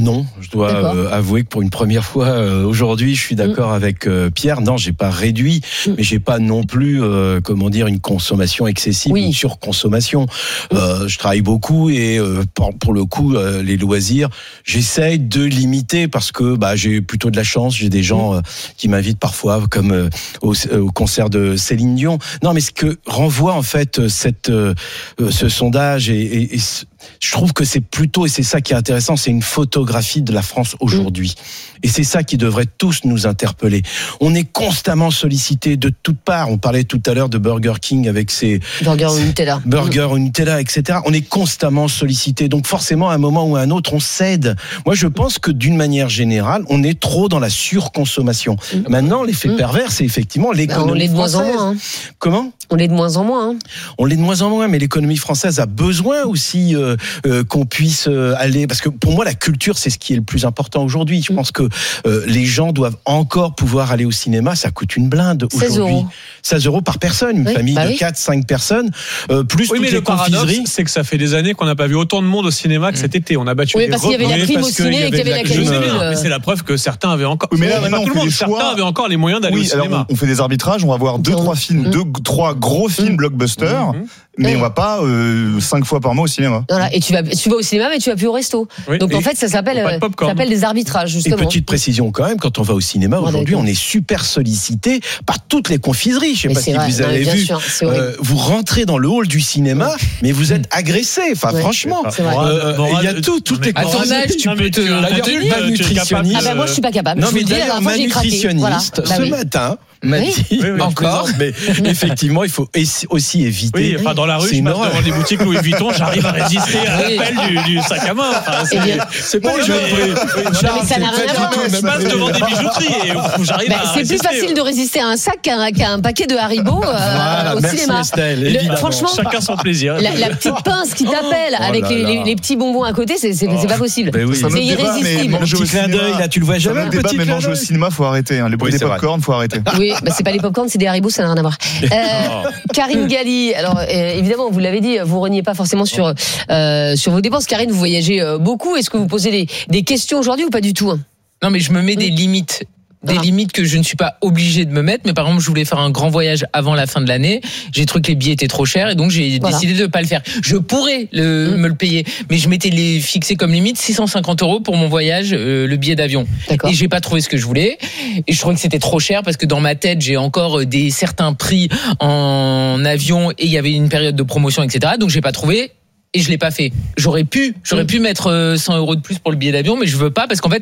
non, je dois avouer que pour une première fois aujourd'hui, je suis d'accord avec Pierre. Non, j'ai pas réduit, mais j'ai pas non plus, une consommation excessive, une surconsommation. Je travaille beaucoup et pour le coup, les loisirs, j'essaye de limiter parce que j'ai plutôt de la chance. J'ai des gens qui m'invitent parfois, comme au concert de Céline Dion. Non, mais ce que renvoie en fait ce sondage et je trouve que c'est plutôt, et c'est ça qui est intéressant, c'est une photographie de la France aujourd'hui. Et c'est ça qui devrait tous nous interpeller. On est constamment sollicité de toutes parts. On parlait tout à l'heure de Burger King avec ses burgers au Nutella. Burgers au Nutella, etc. On est constamment sollicité. Donc forcément, à un moment ou à un autre, on cède. Moi, je pense que d'une manière générale, on est trop dans la surconsommation. Maintenant, l'effet pervers, c'est effectivement l'économie on l'est de française. moins en moins. Comment ? On l'est de moins en moins. On l'est de moins en moins, mais l'économie française a besoin aussi qu'on puisse aller... Parce que pour moi, la culture, c'est ce qui est le plus important aujourd'hui. Je pense que les gens doivent encore pouvoir aller au cinéma. Ça coûte une blinde aujourd'hui. 16 € par personne. Une famille de 4-5 personnes. Plus toutes mais les le paradoxe, confiseries. c'est que ça fait des années qu'on n'a pas vu autant de monde au cinéma que cet été. On a battu les parce qu'il y avait la prime au ciné et qu'il y avait la canicule. Mais c'est la preuve que certains avaient encore... Oui, mais là, maintenant, pas tout le monde, certains avaient encore les moyens d'aller au cinéma. Alors on fait des arbitrages, on va voir 2-3 films, 2-3 gros films blockbusters. Mais on va pas 5 fois par mois au cinéma. Voilà, et tu vas au cinéma, mais tu vas plus au resto. Donc en fait, ça s'appelle des arbitrages, justement. Et petite précision quand même, quand on va au cinéma aujourd'hui, on est super sollicité par toutes les confiseries. Je sais pas si vous avez vu. Vous rentrez dans le hall du cinéma, mais vous êtes agressé. Enfin, franchement, il y a toutes les. À ton âge, tu peux te nutritionniste. Moi, je suis pas capable. Non, mais d'ailleurs, ma nutritionniste ce matin m'a dit encore. Mais effectivement, il faut aussi éviter. Oui, dans la rue, je passe devant des boutiques Louis Vuitton, j'arrive à résister à l'appel du sac à main. C'est pas les jeux. Ça n'a rien à voir. Je passe devant des bijouteries et j'arrive à c'est plus facile de résister à un sac qu'à un paquet de Haribo au cinéma. Franchement, chacun son plaisir. La petite pince qui t'appelle avec les petits bonbons à côté, c'est pas possible. C'est irrésistible. Le petit clin d'œil, là, tu le vois jamais. Le débat, mais manger au cinéma, faut arrêter. Les bruits des pop-corn, faut arrêter. Oui, c'est pas les pop-corn, c'est des Haribo, ça n'a rien à voir. Karine Galli, alors évidemment, vous l'avez dit, vous reniez pas forcément sur vos dépenses. Karine, vous voyagez beaucoup. Est-ce que vous posez des questions aujourd'hui ou pas du tout ? Non, mais je me mets des limites. Des limites que je ne suis pas obligé de me mettre, mais par exemple, je voulais faire un grand voyage avant la fin de l'année. J'ai trouvé que les billets étaient trop chers et donc j'ai décidé de pas le faire. Je pourrais me le payer, mais je m'étais fixé comme limite 650 € pour mon voyage, le billet d'avion. Et j'ai pas trouvé ce que je voulais. Et je trouvais que c'était trop cher parce que dans ma tête, j'ai encore certains prix en avion et il y avait une période de promotion, etc. Donc j'ai pas trouvé. Et je l'ai pas fait. J'aurais pu mettre 100 € de plus pour le billet d'avion, mais je veux pas parce qu'en fait,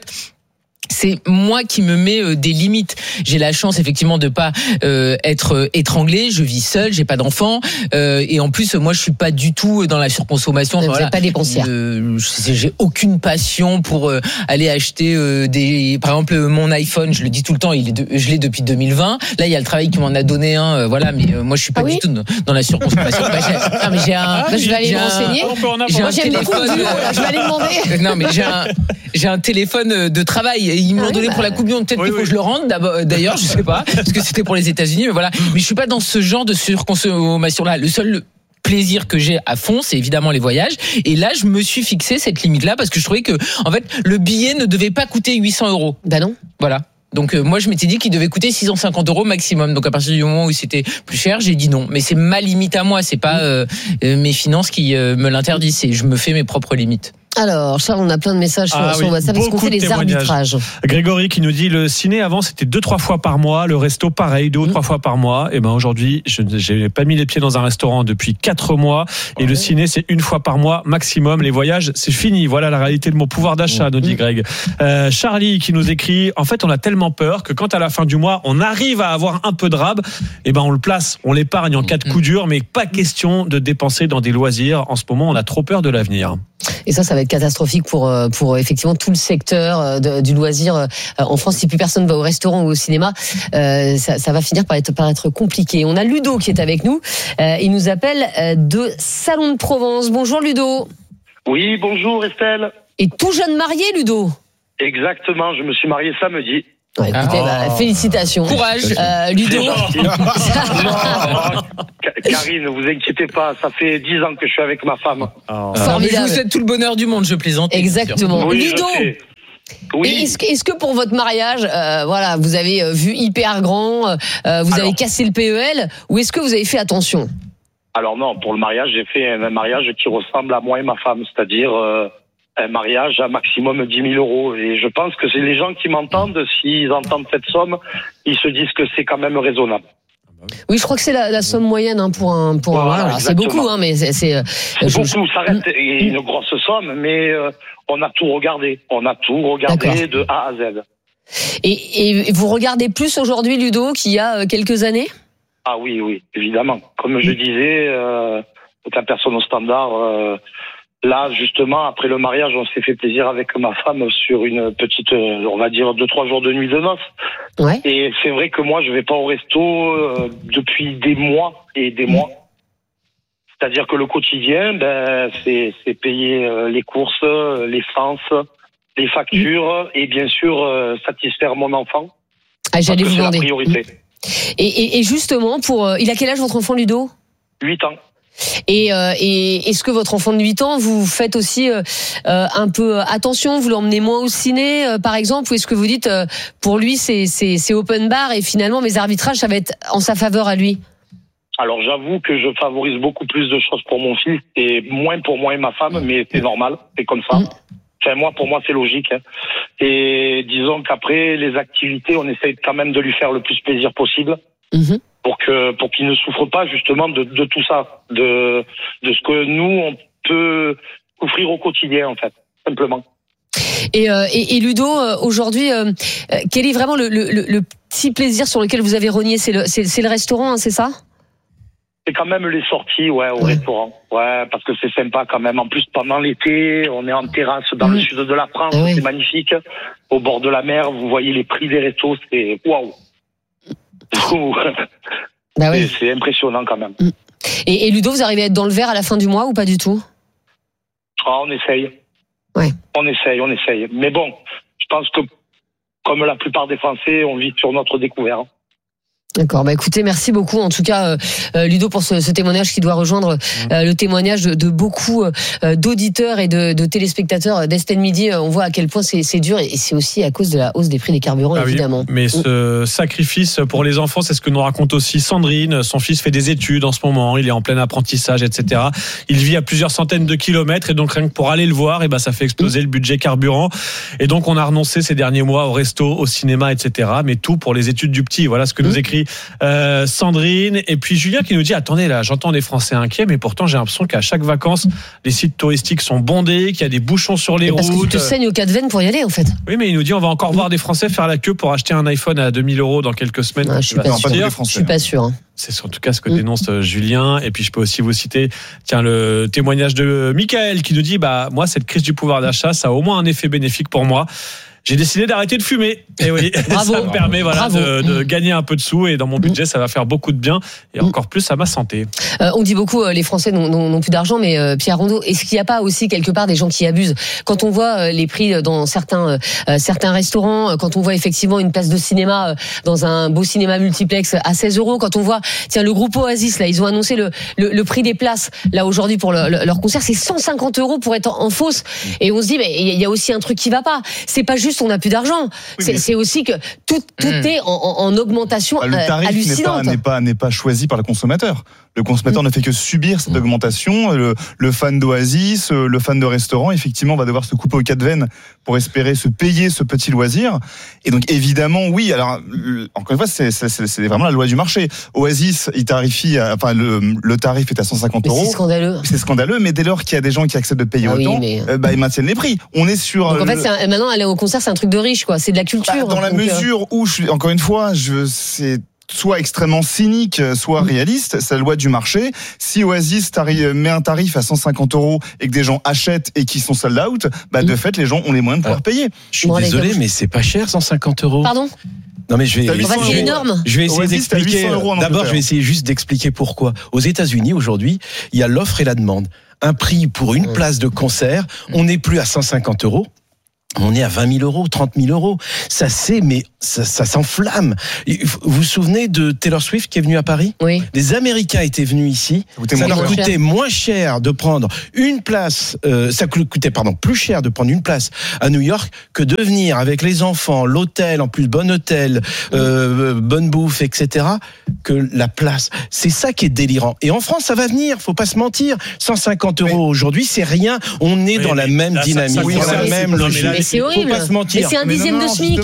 c'est moi qui me mets des limites. J'ai la chance effectivement de pas être étranglée. Je vis seule, j'ai pas d'enfant et en plus moi je suis pas du tout dans la surconsommation. Vous n'êtes pas dépensière. J'ai aucune passion pour aller acheter par exemple mon iPhone. Je le dis tout le temps, je l'ai depuis 2020. Là il y a le travail qui m'en a donné un, mais moi je suis pas du tout dans la surconsommation. Je vais aller me renseigner. Moi j'aime beaucoup le duo. Je vais aller demander. Non mais j'ai un téléphone de travail. Ils me l'ont donné pour la Coupe du Monde. Peut-être qu'il faut que je le rende. D'ailleurs, je sais pas, parce que c'était pour les États-Unis. Mais voilà. Mais je suis pas dans ce genre de surconsommation-là. Le seul plaisir que j'ai à fond, c'est évidemment les voyages. Et là, je me suis fixé cette limite-là parce que je trouvais que, en fait, le billet ne devait pas coûter 800 €. Bah non. Voilà. Donc moi je m'étais dit qu'il devait coûter 650 € maximum. Donc à partir du moment où c'était plus cher, j'ai dit non. Mais c'est ma limite à moi, c'est pas mes finances qui me l'interdisent. Je me fais mes propres limites. Alors, Charles, on a plein de messages sur WhatsApp. Est-ce qu'on fait les arbitrages ? Grégory qui nous dit le ciné avant c'était 2-3 fois par mois, le resto pareil 2 ou 3 fois par mois. Et ben aujourd'hui, j'ai pas mis les pieds dans un restaurant depuis 4 mois et le ciné c'est 1 fois par mois maximum. Les voyages c'est fini. Voilà la réalité de mon pouvoir d'achat, nous dit Greg. Charlie qui nous écrit en fait on a tellement peur que quand à la fin du mois on arrive à avoir un peu de rab, et ben on le place, on l'épargne en cas de coup dur, mais pas question de dépenser dans des loisirs. En ce moment, on a trop peur de l'avenir. Et ça va être catastrophique pour effectivement tout le secteur du loisir en France. Si plus personne va au restaurant ou au cinéma, ça va finir par être compliqué. On a Ludo qui est avec nous. Il nous appelle de Salon de Provence. Bonjour Ludo. Oui, bonjour Estelle. Et tout jeune marié, Ludo. Exactement, je me suis marié samedi. Ouais, écoutez, félicitations. Courage, Ludo. Karine, vous inquiétez pas, ça fait 10 ans que je suis avec ma femme. Formidable. Je vous souhaite tout le bonheur du monde, je plaisante. Exactement. Oui, Ludo, Oui. Et est-ce que pour votre mariage, voilà, vous avez vu hyper grand, vous avez cassé le PEL, ou est-ce que vous avez fait attention? Alors non, pour le mariage, j'ai fait un mariage qui ressemble à moi et ma femme, c'est-à-dire un mariage à maximum 10 000 euros. Et je pense que c'est les gens qui m'entendent, s'ils entendent cette somme, ils se disent que c'est quand même raisonnable. Oui, je crois que c'est la somme moyenne pour un. Voilà, c'est beaucoup, hein, mais c'est beaucoup. Ça reste une grosse somme, mais on a tout regardé. On a tout regardé D'accord. de A à Z. Et vous regardez plus aujourd'hui, Ludo, qu'il y a quelques années? Ah oui, évidemment. Comme je disais, la personne au standard. Là, justement, après le mariage, on s'est fait plaisir avec ma femme sur une petite, on va dire, 2-3 jours de nuit de noces. Ouais. Et c'est vrai que moi, je vais pas au resto depuis des mois et des mois. C'est-à-dire que le quotidien, c'est payer les courses, l'essence, les factures et bien sûr satisfaire mon enfant. Ah, j'allais vous demander. C'est la priorité. Et justement, il a quel âge votre enfant, Ludo? 8 ans. Et est-ce que votre enfant de 8 ans, vous faites aussi un peu attention, vous l'emmenez moins au ciné, par exemple, ou est-ce que vous dites pour lui c'est open bar et finalement mes arbitrages ça va être en sa faveur à lui? Alors j'avoue que je favorise beaucoup plus de choses pour mon fils et moins pour moi et ma femme, mais c'est normal, c'est comme ça. Enfin pour moi c'est logique. Hein. Et disons qu'après les activités, on essaye quand même de lui faire le plus plaisir possible. Pour qu'il ne souffre pas justement de tout ça, de ce que nous on peut offrir au quotidien en fait, simplement. Et Ludo, aujourd'hui, quel est vraiment le petit plaisir sur lequel vous avez rogné? C'est le restaurant, hein, c'est ça? C'est quand même les sorties, au restaurant. Ouais, parce que c'est sympa quand même. En plus, pendant l'été, on est en terrasse dans le sud de la France, c'est magnifique. Au bord de la mer, vous voyez les prix des restos, c'est waouh. Bah oui. C'est impressionnant quand même. Et Ludo, vous arrivez à être dans le vert à la fin du mois ou pas du tout? On essaye. Ouais. On essaye. Mais bon, je pense que comme la plupart des Français, on vit sur notre découvert. D'accord. Bah écoutez, merci beaucoup en tout cas Ludo pour ce témoignage qui doit rejoindre le témoignage de beaucoup d'auditeurs et de téléspectateurs d'Estelle Midi. On voit à quel point c'est dur et c'est aussi à cause de la hausse des prix des carburants évidemment. Oui, mais ce sacrifice pour les enfants, c'est ce que nous raconte aussi Sandrine. Son fils fait des études en ce moment, il est en plein apprentissage, etc. Il vit à plusieurs centaines de kilomètres et donc rien que pour aller le voir, et ça fait exploser le budget carburant. Et donc on a renoncé ces derniers mois au resto, au cinéma, etc. Mais tout pour les études du petit. Voilà ce que nous écrit Sandrine. Et puis Julien qui nous dit attendez là, j'entends des Français inquiets, mais pourtant j'ai l'impression qu'à chaque vacances les sites touristiques sont bondés, qu'il y a des bouchons sur les routes. Parce que tu te saignes au cas de veine pour y aller en fait. Oui, mais il nous dit on va encore voir des Français faire la queue pour acheter un iPhone à 2000 € dans quelques semaines. Je suis pas sûr. C'est en tout cas ce que dénonce Julien. Et puis je peux aussi vous citer le témoignage de Michael qui nous dit moi cette crise du pouvoir d'achat ça a au moins un effet bénéfique pour moi. J'ai décidé d'arrêter de fumer. Et oui, bravo, ça me permet de gagner un peu de sous et dans mon budget, ça va faire beaucoup de bien et encore plus à ma santé. On dit beaucoup les Français n'ont plus d'argent, mais Pierre Rondeau, est-ce qu'il n'y a pas aussi quelque part des gens qui abusent? Quand on voit les prix dans certains restaurants, quand on voit effectivement une place de cinéma dans un beau cinéma multiplex à 16 €, quand on voit le groupe Oasis là, ils ont annoncé le prix des places là aujourd'hui pour leur concert, c'est 150 € pour être en fosse. Et on se dit mais il y a aussi un truc qui va pas. C'est pas juste on n'a plus d'argent. C'est aussi que tout est en augmentation hallucinante. Le tarif n'est pas choisi par le consommateur. Le consommateur ne fait que subir cette augmentation. Le fan d'Oasis, le fan de restaurant, effectivement, va devoir se couper aux quatre veines pour espérer se payer ce petit loisir. Et donc, évidemment, oui. Alors, encore une fois, c'est vraiment la loi du marché. Oasis, il tarifie, le tarif est à 150 €. C'est scandaleux. C'est scandaleux, mais dès lors qu'il y a des gens qui acceptent de payer autant, ils maintiennent les prix. On est sur. Donc en fait, maintenant, aller au concert, c'est un truc de riche, quoi. C'est de la culture. Dans la mesure où, encore une fois, c'est soit extrêmement cynique, soit réaliste, c'est la loi du marché. Si Oasis met un tarif à 150 € et que des gens achètent et qui sont sold out, de fait, les gens ont les moyens de pouvoir payer. Je suis désolé, mais c'est pas cher, 150 €. Pardon ? Non mais je vais essayer d'expliquer. D'abord, je vais essayer juste d'expliquer pourquoi. Aux États-Unis aujourd'hui, il y a l'offre et la demande. Un prix pour une place de concert, on n'est plus à 150 €. on est à 20 000 euros, 30 000 euros. Ça s'enflamme. Vous vous souvenez de Taylor Swift qui est venue à Paris ? Oui. Les Américains étaient venus ici. Ça leur coûtait moins cher de prendre une place. Ça coûtait plus cher de prendre une place à New York que de venir avec les enfants, l'hôtel, en plus bon hôtel, bonne bouffe, etc. Que la place. C'est ça qui est délirant. Et en France, ça va venir. Faut pas se mentir. 150 euros aujourd'hui, c'est rien. On est dans la même dynamique, dans la même logique. C'est horrible. Faut pas se mentir. Mais c'est un dixième de SMIC.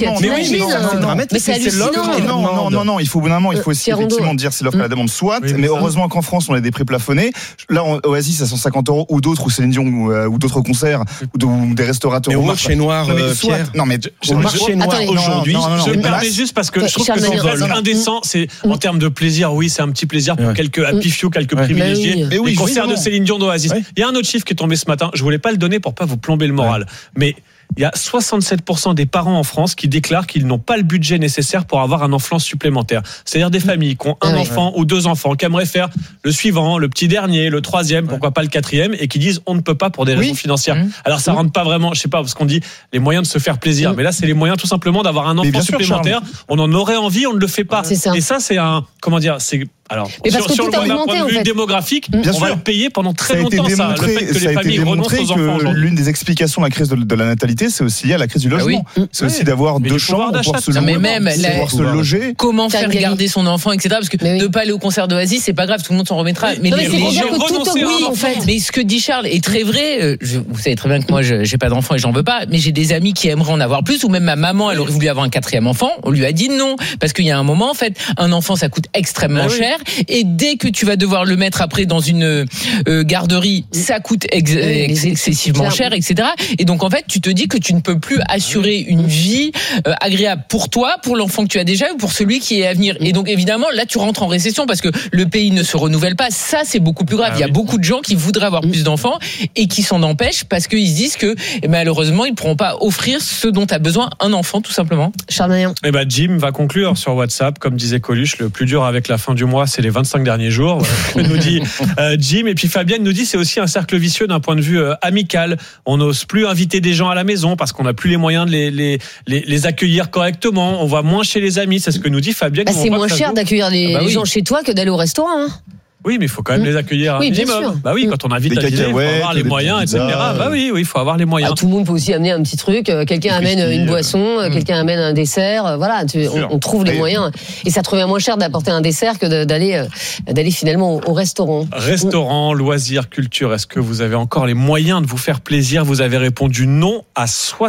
Mais c'est hallucinant. Non, il faut aussi effectivement dire c'est l'offre et la demande, soit, mais heureusement qu'en France on a des prix plafonnés. Là, Oasis à 150 euros ou d'autres, ou Céline Dion ou d'autres concerts ou des restaurateurs. Mais au marché noir, Pierre. Non, mais au marché noir aujourd'hui. Je me permets juste parce que je trouve que c'est indécent. C'est en termes de plaisir, oui, c'est un petit plaisir pour quelques happy few, quelques privilégiés. Les concerts de Céline Dion, d'Oasis. Il y a un autre chiffre qui est tombé ce matin. Je voulais pas le donner pour pas vous plomber le moral, mais il y a 67% des parents en France qui déclarent qu'ils n'ont pas le budget nécessaire pour avoir un enfant supplémentaire. C'est-à-dire des familles qui ont un enfant ou deux enfants, qui aimeraient faire le suivant, le petit dernier, le troisième, pourquoi pas le quatrième, et qui disent on ne peut pas pour des raisons financières. Alors ça rentre pas vraiment, je sais pas, parce qu'on dit les moyens de se faire plaisir, mais là c'est les moyens tout simplement d'avoir un enfant supplémentaire. On en aurait envie, on ne le fait pas. Et ça c'est un, comment dire, c'est... Alors, sur le point de vue démographique, on va le payer pendant très longtemps, ça. Le fait que les familles renoncent aux enfants aujourd'hui. L'une des explications de la crise de la natalité, c'est aussi lié à la crise du logement. C'est aussi d'avoir deux chambres pour se louer, pouvoir se loger. Comment faire garder son enfant, etc. Parce que de pas aller au concert d'Oasis, c'est pas grave, tout le monde s'en remettra. Mais les gens renoncent à un enfant. Mais ce que dit Charles est très vrai. Vous savez très bien que moi, j'ai pas d'enfant et j'en veux pas. Mais j'ai des amis qui aimeraient en avoir plus. Ou même ma maman, elle aurait voulu avoir un quatrième enfant. On lui a dit non. Parce qu'il y a un moment, en fait, un enfant, ça coûte extrêmement cher. Et dès que tu vas devoir le mettre après dans une garderie, ça coûte excessivement cher, etc. Et donc en fait, tu te dis que tu ne peux plus assurer une vie agréable pour toi, pour l'enfant que tu as déjà ou pour celui qui est à venir. Et donc évidemment, là tu rentres en récession parce que le pays ne se renouvelle pas. Ça, c'est beaucoup plus grave. Il y a beaucoup de gens qui voudraient avoir plus d'enfants et qui s'en empêchent parce qu'ils se disent que malheureusement, ils ne pourront pas offrir ce dont a besoin un enfant, tout simplement. Charles Maillon. Jim va conclure sur WhatsApp, comme disait Coluche, le plus dur avec la fin du mois, c'est les 25 derniers jours, nous dit Jim. Et puis Fabienne nous dit c'est aussi un cercle vicieux d'un point de vue amical. On n'ose plus inviter des gens à la maison parce qu'on n'a plus les moyens de les accueillir correctement. On va moins chez les amis, c'est ce que nous dit Fabienne. C'est moins cher d'accueillir les gens chez toi que d'aller au restaurant. Hein. Oui, mais il faut quand même les accueillir un minimum. Bah oui, quand on invite à dîner, il faut avoir les moyens, etc. Bah oui, il faut avoir les moyens. Tout le monde peut aussi amener un petit truc. Quelqu'un amène une boisson, quelqu'un amène un dessert. Voilà, on trouve les moyens. Et ça te revient moins cher d'apporter un dessert que d'aller finalement au restaurant. Restaurant, loisirs, culture. Est-ce que vous avez encore les moyens de vous faire plaisir ? Vous avez répondu non à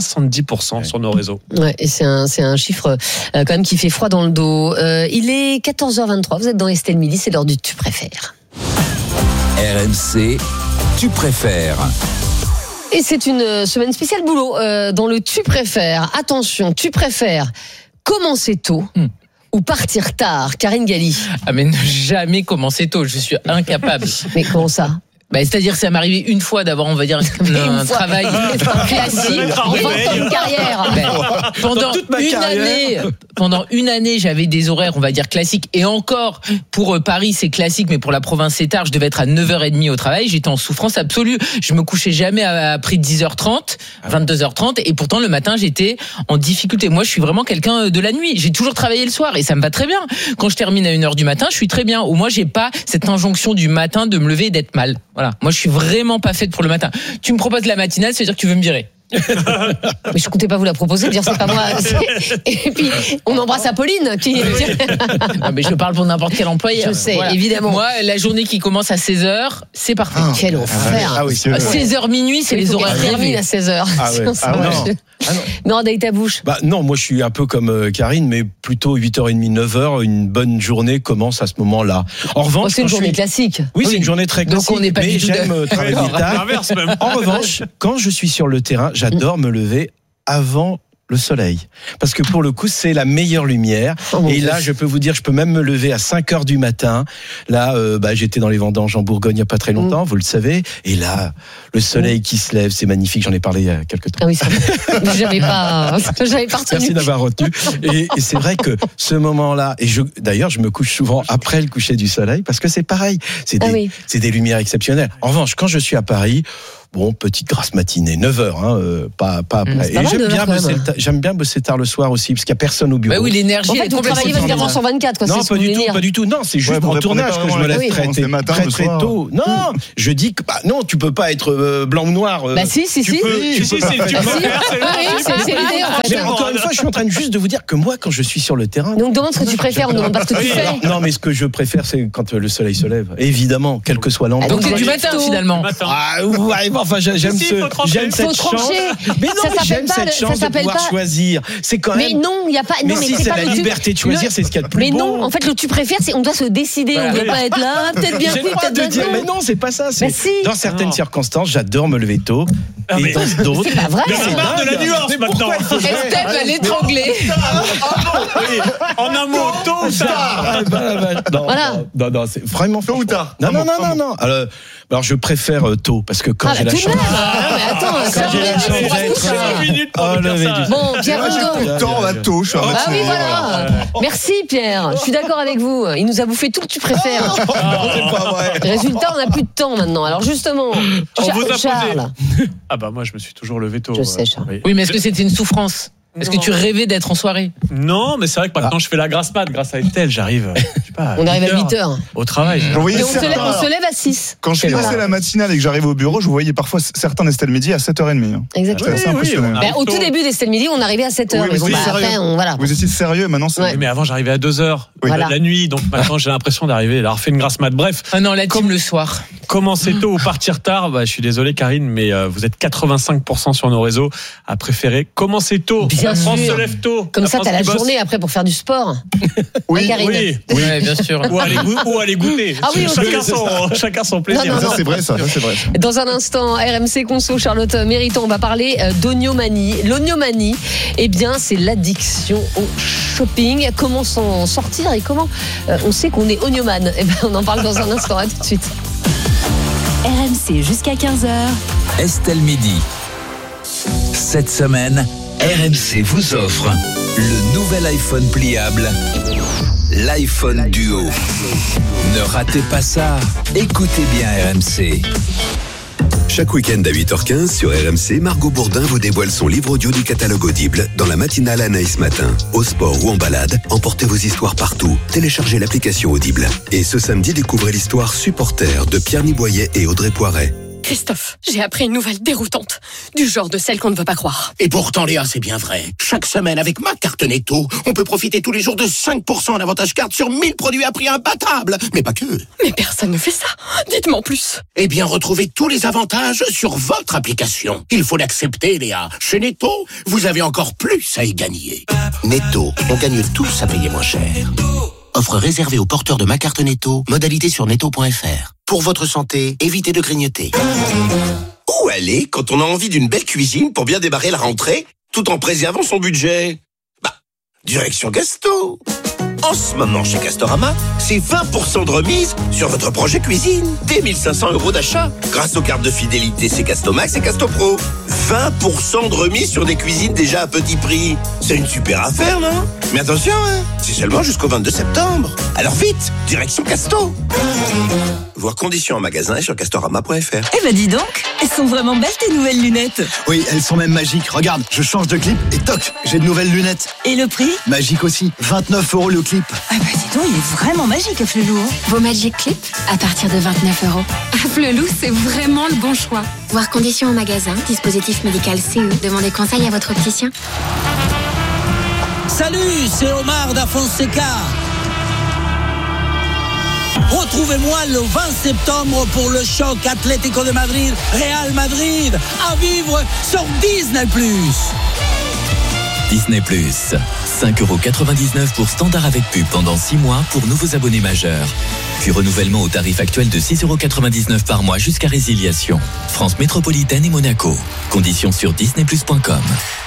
70% sur nos réseaux. Ouais, et c'est un chiffre quand même qui fait froid dans le dos. Il est 14h23. Vous êtes dans Estelle Midi, c'est l'heure du Tu préfères. RMC, tu préfères. Et c'est une semaine spéciale boulot dans le Tu préfères. Attention, tu préfères commencer tôt ou partir tard, Karine Galli? Mais ne jamais commencer tôt, je suis incapable. Mais comment ça? C'est-à-dire que ça m'est arrivé une fois d'avoir, on va dire, un travail classique. Une carrière. Pendant une année, j'avais des horaires, on va dire, classiques. Et encore, pour Paris, c'est classique, mais pour la province, c'est tard. Je devais être à 9h30 au travail. J'étais en souffrance absolue. Je me couchais jamais après 10h30, 22h30. Et pourtant, le matin, j'étais en difficulté. Moi, je suis vraiment quelqu'un de la nuit. J'ai toujours travaillé le soir et ça me va très bien. Quand je termine à 1h du matin, je suis très bien. Au moins, j'ai pas cette injonction du matin de me lever et d'être mal. Voilà. Moi, je suis vraiment pas faite pour le matin. Tu me proposes la matinale, ça veut dire que tu veux me virer. Mais je comptais pas vous la proposer, dire c'est pas moi. Et puis on embrasse Apolline qui. Non, mais je parle pour n'importe quel employé. Je sais, évidemment. Moi, la journée qui commence à 16h, c'est parfait. Quel enfer. 16h minuit, c'est les horaires terminent à 16h. Non, d'ailleurs ta bouche. Non, moi je suis un peu comme Karine, mais plutôt 8h30, 9h. Une bonne journée commence à ce moment-là. En revanche, c'est une journée classique. Oui, c'est une journée très classique. Donc on n'est pas mais j'aime travailler tard. En revanche, quand je suis sur le terrain, j'adore me lever avant le soleil. Parce que pour le coup, c'est la meilleure lumière. Et là, je peux vous dire, je peux même me lever à 5h du matin. Là, j'étais dans les vendanges en Bourgogne il n'y a pas très longtemps, vous le savez. Et là, le soleil qui se lève, c'est magnifique. J'en ai parlé il y a quelques temps. Ah oui, j'avais pas retenu. Merci d'avoir retenu. Et c'est vrai que ce moment-là, d'ailleurs, je me couche souvent après le coucher du soleil parce que c'est pareil. C'est des lumières exceptionnelles. En revanche, quand je suis à Paris, bon, petite grasse matinée, 9h, pas après. C'est pas mal, J'aime bien bosser tard le soir aussi, parce qu'il n'y a personne au bureau. Bah oui, l'énergie. En fait, vous travaillez 24h sur 24, quoi. Non, c'est pas du tout. Non, c'est juste en tournage que je me lève très tôt. Non, je dis que non, tu peux pas être blanc ou noir. Bah si. C'est l'idée en fait. Encore une fois, je suis en train juste de vous dire que moi, quand je suis sur le terrain. Donc demande ce que tu préfères, on ne demande pas ce que tu fais. Non, mais ce que je préfère, c'est quand le soleil se lève. Évidemment, quel que soit l'endroit. Donc c'est du matin finalement. Ah ouais, enfin j'aime cette chance. Mais non, j'aime cette chance de pouvoir choisir. C'est quand même. Mais non, il y a pas. Mais si c'est la liberté de choisir, c'est ce qu'il y a de plus beau. Mais non, en fait, le tu préfères, c'est on doit se décider. On ne doit pas être là, peut-être bien pris, peut-être bien dire. Mais non, c'est pas ça. Dans certaines circonstances, j'adore me lever tôt. Et dans d'autres, c'est pas vrai. C'est marre de la nuance maintenant. Estelle va l'étrangler. En un mot, tôt ou tard. Non, c'est vraiment tôt ou tard. Non. Alors, je préfère tôt, parce que quand j'ai la chance. Mais attends, quand j'ai la chance d'être. Bon, Pierre Ringo. Temps va tôt, je suis Ah oui, voilà. Merci, Pierre. Je suis d'accord avec vous. Il nous a bouffé tout que tu préfères. C'est pas vrai. Résultat, on n'a plus de temps maintenant. Alors, justement, Charles. Ah bah moi, je me suis toujours levé tôt. Je sais, Charles. Oui, mais est-ce que c'était une souffrance ? Est-ce que tu rêvais d'être en soirée ? Non, mais c'est vrai que maintenant je fais la grasse mat grâce à Estelle, j'arrive. On arrive à 8h. Au travail. Et on se lève à 6. Quand je finissais la matinale et que j'arrivais au bureau, je voyais parfois certains d'Estelle Midi à 7h30. Exactement. C'est impressionnant. Au tout début d'Estelle Midi, on arrivait à 7h. Vous étiez sérieux maintenant. Mais avant, j'arrivais à 2h la nuit, donc maintenant j'ai l'impression d'arriver à refaire une grasse mat. Bref. Ah non, la team le soir. Commencer tôt ou partir tard, je suis désolé Karine, mais vous êtes 85% sur nos réseaux à préférer commencer tôt. Bien sûr. On se lève tôt. Comme ça, t'as la journée après pour faire du sport. Oui, Karine. Oui, bien sûr. Ou aller goûter. Ah oui, chacun son plaisir. Non. Ça, c'est vrai, ça. Dans un instant, RMC Conso, Charlotte Mériton, on va parler d'oniomanie. L'oniomanie, c'est l'addiction au shopping. Comment s'en sortir et comment on sait qu'on est oniomane ? On en parle dans un instant. À tout de suite. RMC jusqu'à 15h. Estelle Midi. Cette semaine, RMC vous offre le nouvel iPhone pliable, l'iPhone Duo. Ne ratez pas ça, écoutez bien RMC. Chaque week-end à 8h15 sur RMC, Margot Bourdin vous dévoile son livre audio du catalogue Audible dans la matinale Anaïs Matin. Au sport ou en balade, emportez vos histoires partout. Téléchargez l'application Audible. Et ce samedi, découvrez l'histoire Supporter de Pierre Niboyer et Audrey Poiret. Christophe, j'ai appris une nouvelle déroutante, du genre de celle qu'on ne veut pas croire. Et pourtant, Léa, c'est bien vrai. Chaque semaine, avec ma carte Netto, on peut profiter tous les jours de 5% d'avantage carte sur 1000 produits à prix imbattable. Mais pas que. Mais personne ne fait ça. Dites-moi en plus. Eh bien, retrouvez tous les avantages sur votre application. Il faut l'accepter, Léa. Chez Netto, vous avez encore plus à y gagner. Netto, on gagne tous à payer moins cher. Offre réservée aux porteurs de ma carte Netto. Modalité sur netto.fr. Pour votre santé, évitez de grignoter. Où aller quand on a envie d'une belle cuisine pour bien démarrer la rentrée, tout en préservant son budget ? Direction Gasto. En ce moment, chez Castorama, c'est 20% de remise sur votre projet cuisine. Dès 1 500 € d'achat. Grâce aux cartes de fidélité C'est Castomax et Castopro. 20% de remise sur des cuisines déjà à petit prix. C'est une super affaire, non ? Mais attention, c'est seulement jusqu'au 22 septembre. Alors vite, direction Casto. Voir conditions en magasin et sur castorama.fr. Eh ben dis donc, elles sont vraiment belles tes nouvelles lunettes. Oui, elles sont même magiques. Regarde, je change de clip et toc, j'ai de nouvelles lunettes. Et le prix ? Magique aussi, 29 € le clip. Ah bah dis donc, il est vraiment magique Afflelou. Vos Magic Clips, à partir de 29 €. Afflelou, c'est vraiment le bon choix. Voir conditions en magasin, dispositif médical CE. Demandez conseil à votre opticien. Salut, c'est Omar da Fonseca. Retrouvez-moi le 20 septembre pour le choc Atlético de Madrid, Real Madrid, à vivre sur Disney+. Disney+, 5,99 € pour standard avec pub pendant 6 mois pour nouveaux abonnés majeurs. Puis renouvellement au tarif actuel de 6,99 € par mois jusqu'à résiliation. France métropolitaine et Monaco. Conditions sur disneyplus.com.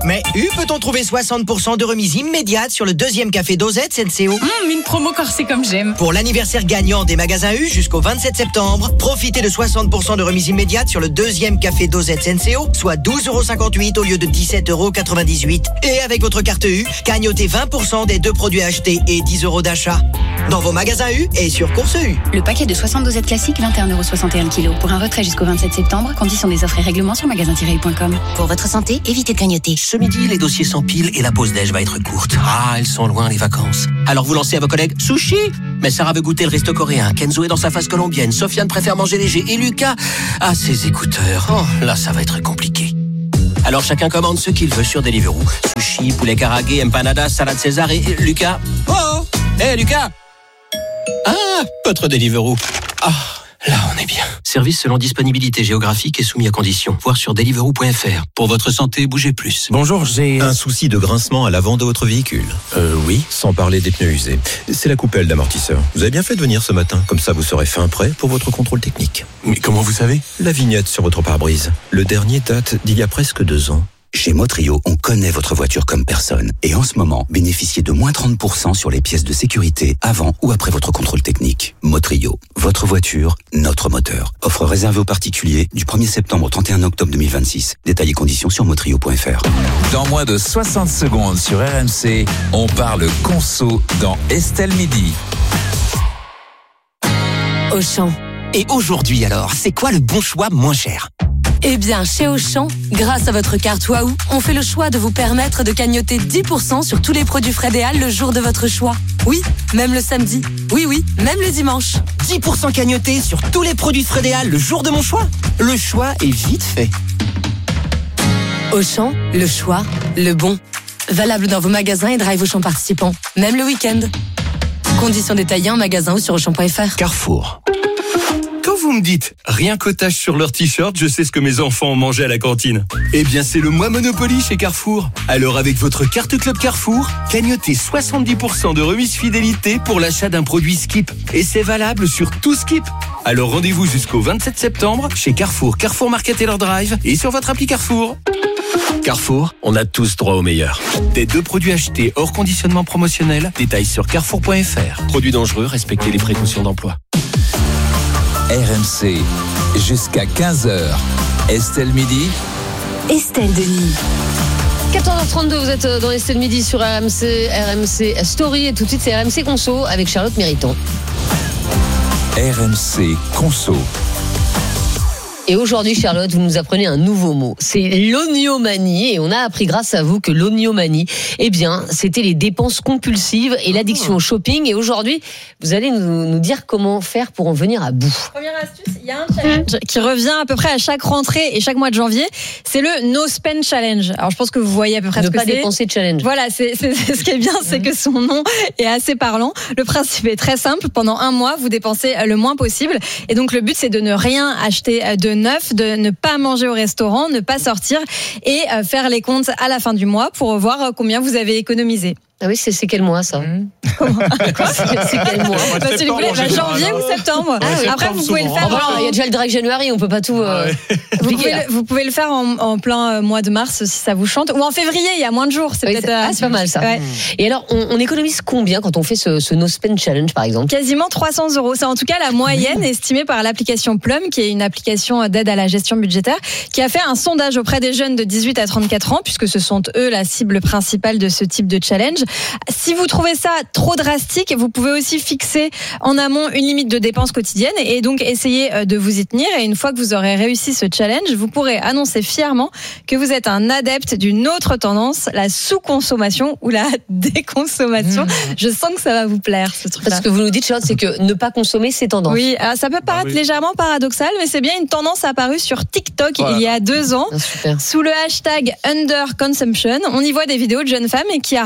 Mais peut-on trouver 60% de remise immédiate sur le deuxième café Dosette Senseo? Une promo corsée comme j'aime. Pour l'anniversaire gagnant des magasins U jusqu'au 27 septembre, profitez de 60% de remise immédiate sur le deuxième café Dosette Senseo, soit 12,58€ au lieu de 17,98€. Et avec votre carte U, gagnotez 20% des 2 produits achetés et 10€ d'achat. Dans vos magasins U et sur Course U. Le paquet de 60 dosettes classiques, 21,61€ kg. Pour un retrait jusqu'au 27 septembre, conditions des offres et règlements sur magasin-u.com. Pour votre santé, évitez de grignoter. Ce midi, les dossiers s'empilent et la pause déj va être courte. Ah, elles sont loin les vacances. Alors vous lancez à vos collègues sushi. Mais Sarah veut goûter le resto coréen. Kenzo est dans sa phase colombienne. Sofiane préfère manger léger. Et Lucas a ses écouteurs. Oh, là, ça va être compliqué. Alors chacun commande ce qu'il veut sur Deliveroo. Sushi, poulet karagué, empanadas, salade César et Lucas. Oh, Lucas. Ah, votre Deliveroo. Ah, là on est bien. Service selon disponibilité géographique et soumis à conditions. Voir sur deliveroo.fr. Pour votre santé, bougez plus. Bonjour, j'ai un souci de grincement à l'avant de votre véhicule. Oui, sans parler des pneus usés. C'est la coupelle d'amortisseur. Vous avez bien fait de venir ce matin, comme ça vous serez fin prêt pour votre contrôle technique. Mais comment vous savez? La vignette sur votre pare-brise. Le dernier date d'il y a presque 2 ans. Chez Motrio, on connaît votre voiture comme personne. Et en ce moment, bénéficiez de moins 30% sur les pièces de sécurité avant ou après votre contrôle technique. Motrio, votre voiture, notre moteur. Offre réservée aux particuliers du 1er septembre au 31 octobre 2026. Détails et conditions sur motrio.fr. Dans moins de 60 secondes sur RMC, on parle conso dans Estelle Midi. Auchan. Et aujourd'hui alors, c'est quoi le bon choix moins cher? Eh bien, chez Auchan, grâce à votre carte Waouh, on fait le choix de vous permettre de cagnoter 10% sur tous les produits Frédéal le jour de votre choix. Oui, même le samedi. Oui, même le dimanche. 10% cagnoté sur tous les produits Frédéal le jour de mon choix. Le choix est vite fait. Auchan, le choix, le bon. Valable dans vos magasins et drive Auchan participants. Même le week-end. Conditions détaillées en magasin ou sur Auchan.fr. Carrefour. Quand vous me dites rien qu'au tache sur leur t-shirt, je sais ce que mes enfants ont mangé à la cantine. Eh bien, c'est le mois Monopoly chez Carrefour. Alors, avec votre carte Club Carrefour, cagnotez 70% de remise fidélité pour l'achat d'un produit Skip. Et c'est valable sur tout Skip. Alors, rendez-vous jusqu'au 27 septembre chez Carrefour, Carrefour Market et leur drive et sur votre appli Carrefour. Carrefour, on a tous droit au meilleur. Des 2 produits achetés hors conditionnement promotionnel. Détails sur carrefour.fr. Produits dangereux, respectez les précautions d'emploi. RMC, jusqu'à 15h. Estelle Midi. Estelle Denis. 14h32, vous êtes dans Estelle Midi sur RMC Story. Et tout de suite, c'est RMC Conso avec Charlotte Mériton. RMC Conso. Et aujourd'hui, Charlotte, vous nous apprenez un nouveau mot. C'est l'oniomanie. Et on a appris grâce à vous que l'oniomanie, eh bien, c'était les dépenses compulsives et l'addiction au shopping. Et aujourd'hui, vous allez nous dire comment faire pour en venir à bout. Première astuce, il y a un challenge qui revient à peu près à chaque rentrée et chaque mois de janvier. C'est le No Spend Challenge. Alors, je pense que vous voyez à peu près ce que c'est. Ne pas dépenser challenge. Voilà, c'est ce qui est bien, c'est que son nom est assez parlant. Le principe est très simple. Pendant un mois, vous dépensez le moins possible. Et donc, le but, c'est de ne rien acheter de neuf, de ne pas manger au restaurant, ne pas sortir et faire les comptes à la fin du mois pour voir combien vous avez économisé. Ah oui, c'est quel mois ça? C'est quel mois? S'il vous plaît, janvier ou septembre. Après, vous pouvez le faire. Il y a déjà le Dry January, on peut pas tout. Vous pouvez le faire en plein mois de mars si ça vous chante, ou en février, il y a moins de jours. C'est peut-être. C'est pas mal ça. Ouais. Et alors, on économise combien quand on fait ce No Spend Challenge par exemple? Quasiment 300 €. C'est en tout cas la moyenne estimée par l'application Plum, qui est une application d'aide à la gestion budgétaire, qui a fait un sondage auprès des jeunes de 18 à 34 ans, puisque ce sont eux la cible principale de ce type de challenge. Si vous trouvez ça trop drastique, vous pouvez aussi fixer en amont une limite de dépenses quotidiennes et donc essayer de vous y tenir. Et une fois que vous aurez réussi ce challenge, vous pourrez annoncer fièrement que vous êtes un adepte d'une autre tendance, la sous-consommation ou la déconsommation. Je sens que ça va vous plaire, ce truc-là. Parce que vous nous dites, Charlotte, c'est que ne pas consommer, c'est tendance. Oui, ça peut paraître légèrement paradoxal, mais c'est bien une tendance apparue sur TikTok il y a 2 ans, sous le hashtag underconsumption. On y voit des vidéos de jeunes femmes qui arborent fièrement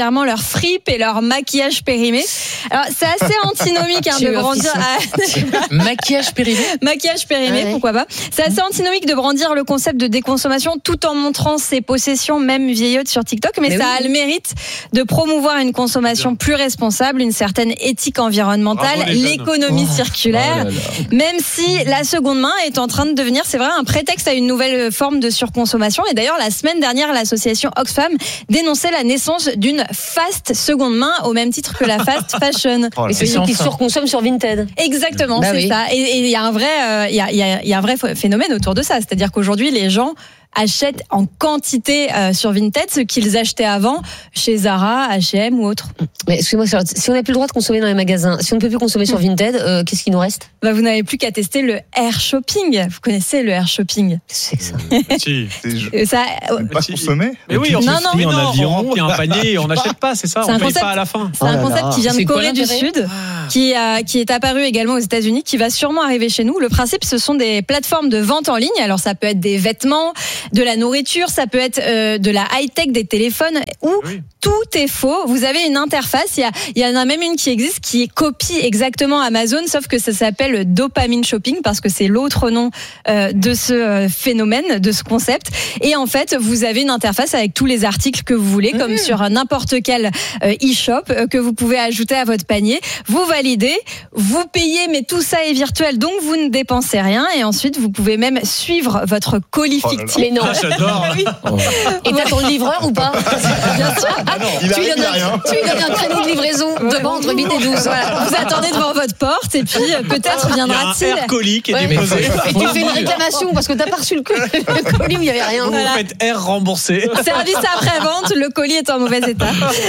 régulièrement leur fripe et leur maquillage périmé. Alors, c'est assez antinomique de brandir... Maquillage périmé. Maquillage périmé, pourquoi pas. C'est assez antinomique de brandir le concept de déconsommation tout en montrant ses possessions, même vieillottes, sur TikTok, mais ça a le mérite de promouvoir une consommation plus responsable, une certaine éthique environnementale, l'économie circulaire, même si la seconde main est en train de devenir, c'est vrai, un prétexte à une nouvelle forme de surconsommation. Et d'ailleurs, la semaine dernière, l'association Oxfam dénonçait la naissance d'une fast seconde main au même titre que la fast fashion. Et c'est ceux qui surconsomment sur Vinted. Exactement, c'est ça. Et il y a un vrai phénomène autour de ça. C'est-à-dire qu'aujourd'hui, les gens achètent en quantité sur Vinted ce qu'ils achetaient avant chez Zara, H&M ou autre. Mais excusez-moi, si on n'a plus le droit de consommer dans les magasins, si on ne peut plus consommer sur Vinted, qu'est-ce qui nous reste ? Vous n'avez plus qu'à tester le air shopping. Vous connaissez le air shopping ? C'est que ça. Ça pas consommer. Mais oui, on remplit un panier et on n'achète pas, c'est ça. On ne paye pas à la fin. C'est un concept qui vient de Corée du Sud, qui est apparu également aux États-Unis, qui va sûrement arriver chez nous. Le principe, ce sont des plateformes de vente en ligne. Alors ça peut être des vêtements, de la nourriture, ça peut être de la high-tech, des téléphones, où tout est faux. Vous avez une interface, il y en a même une qui existe, qui copie exactement Amazon, sauf que ça s'appelle dopamine shopping, parce que c'est l'autre nom de ce phénomène, de ce concept. Et en fait, vous avez une interface avec tous les articles que vous voulez, comme sur n'importe quel e-shop, que vous pouvez ajouter à votre panier. Vous validez, vous payez, mais tout ça est virtuel, donc vous ne dépensez rien. Et ensuite, vous pouvez même suivre votre colis fictif. Mais non. J'adore. Et t'as ton livreur ou pas ? Bien sûr. Tu lui donnes un créneau de livraison devant entre 8 et 12. Voilà. Vous attendez devant votre porte et puis peut-être viendra-t-il. Il y a un air colis qui est déposé. Et tu fais une réclamation parce que t'as pas reçu le colis où il y avait rien. Vous faites air remboursé. Service après-vente, le colis est en mauvais état.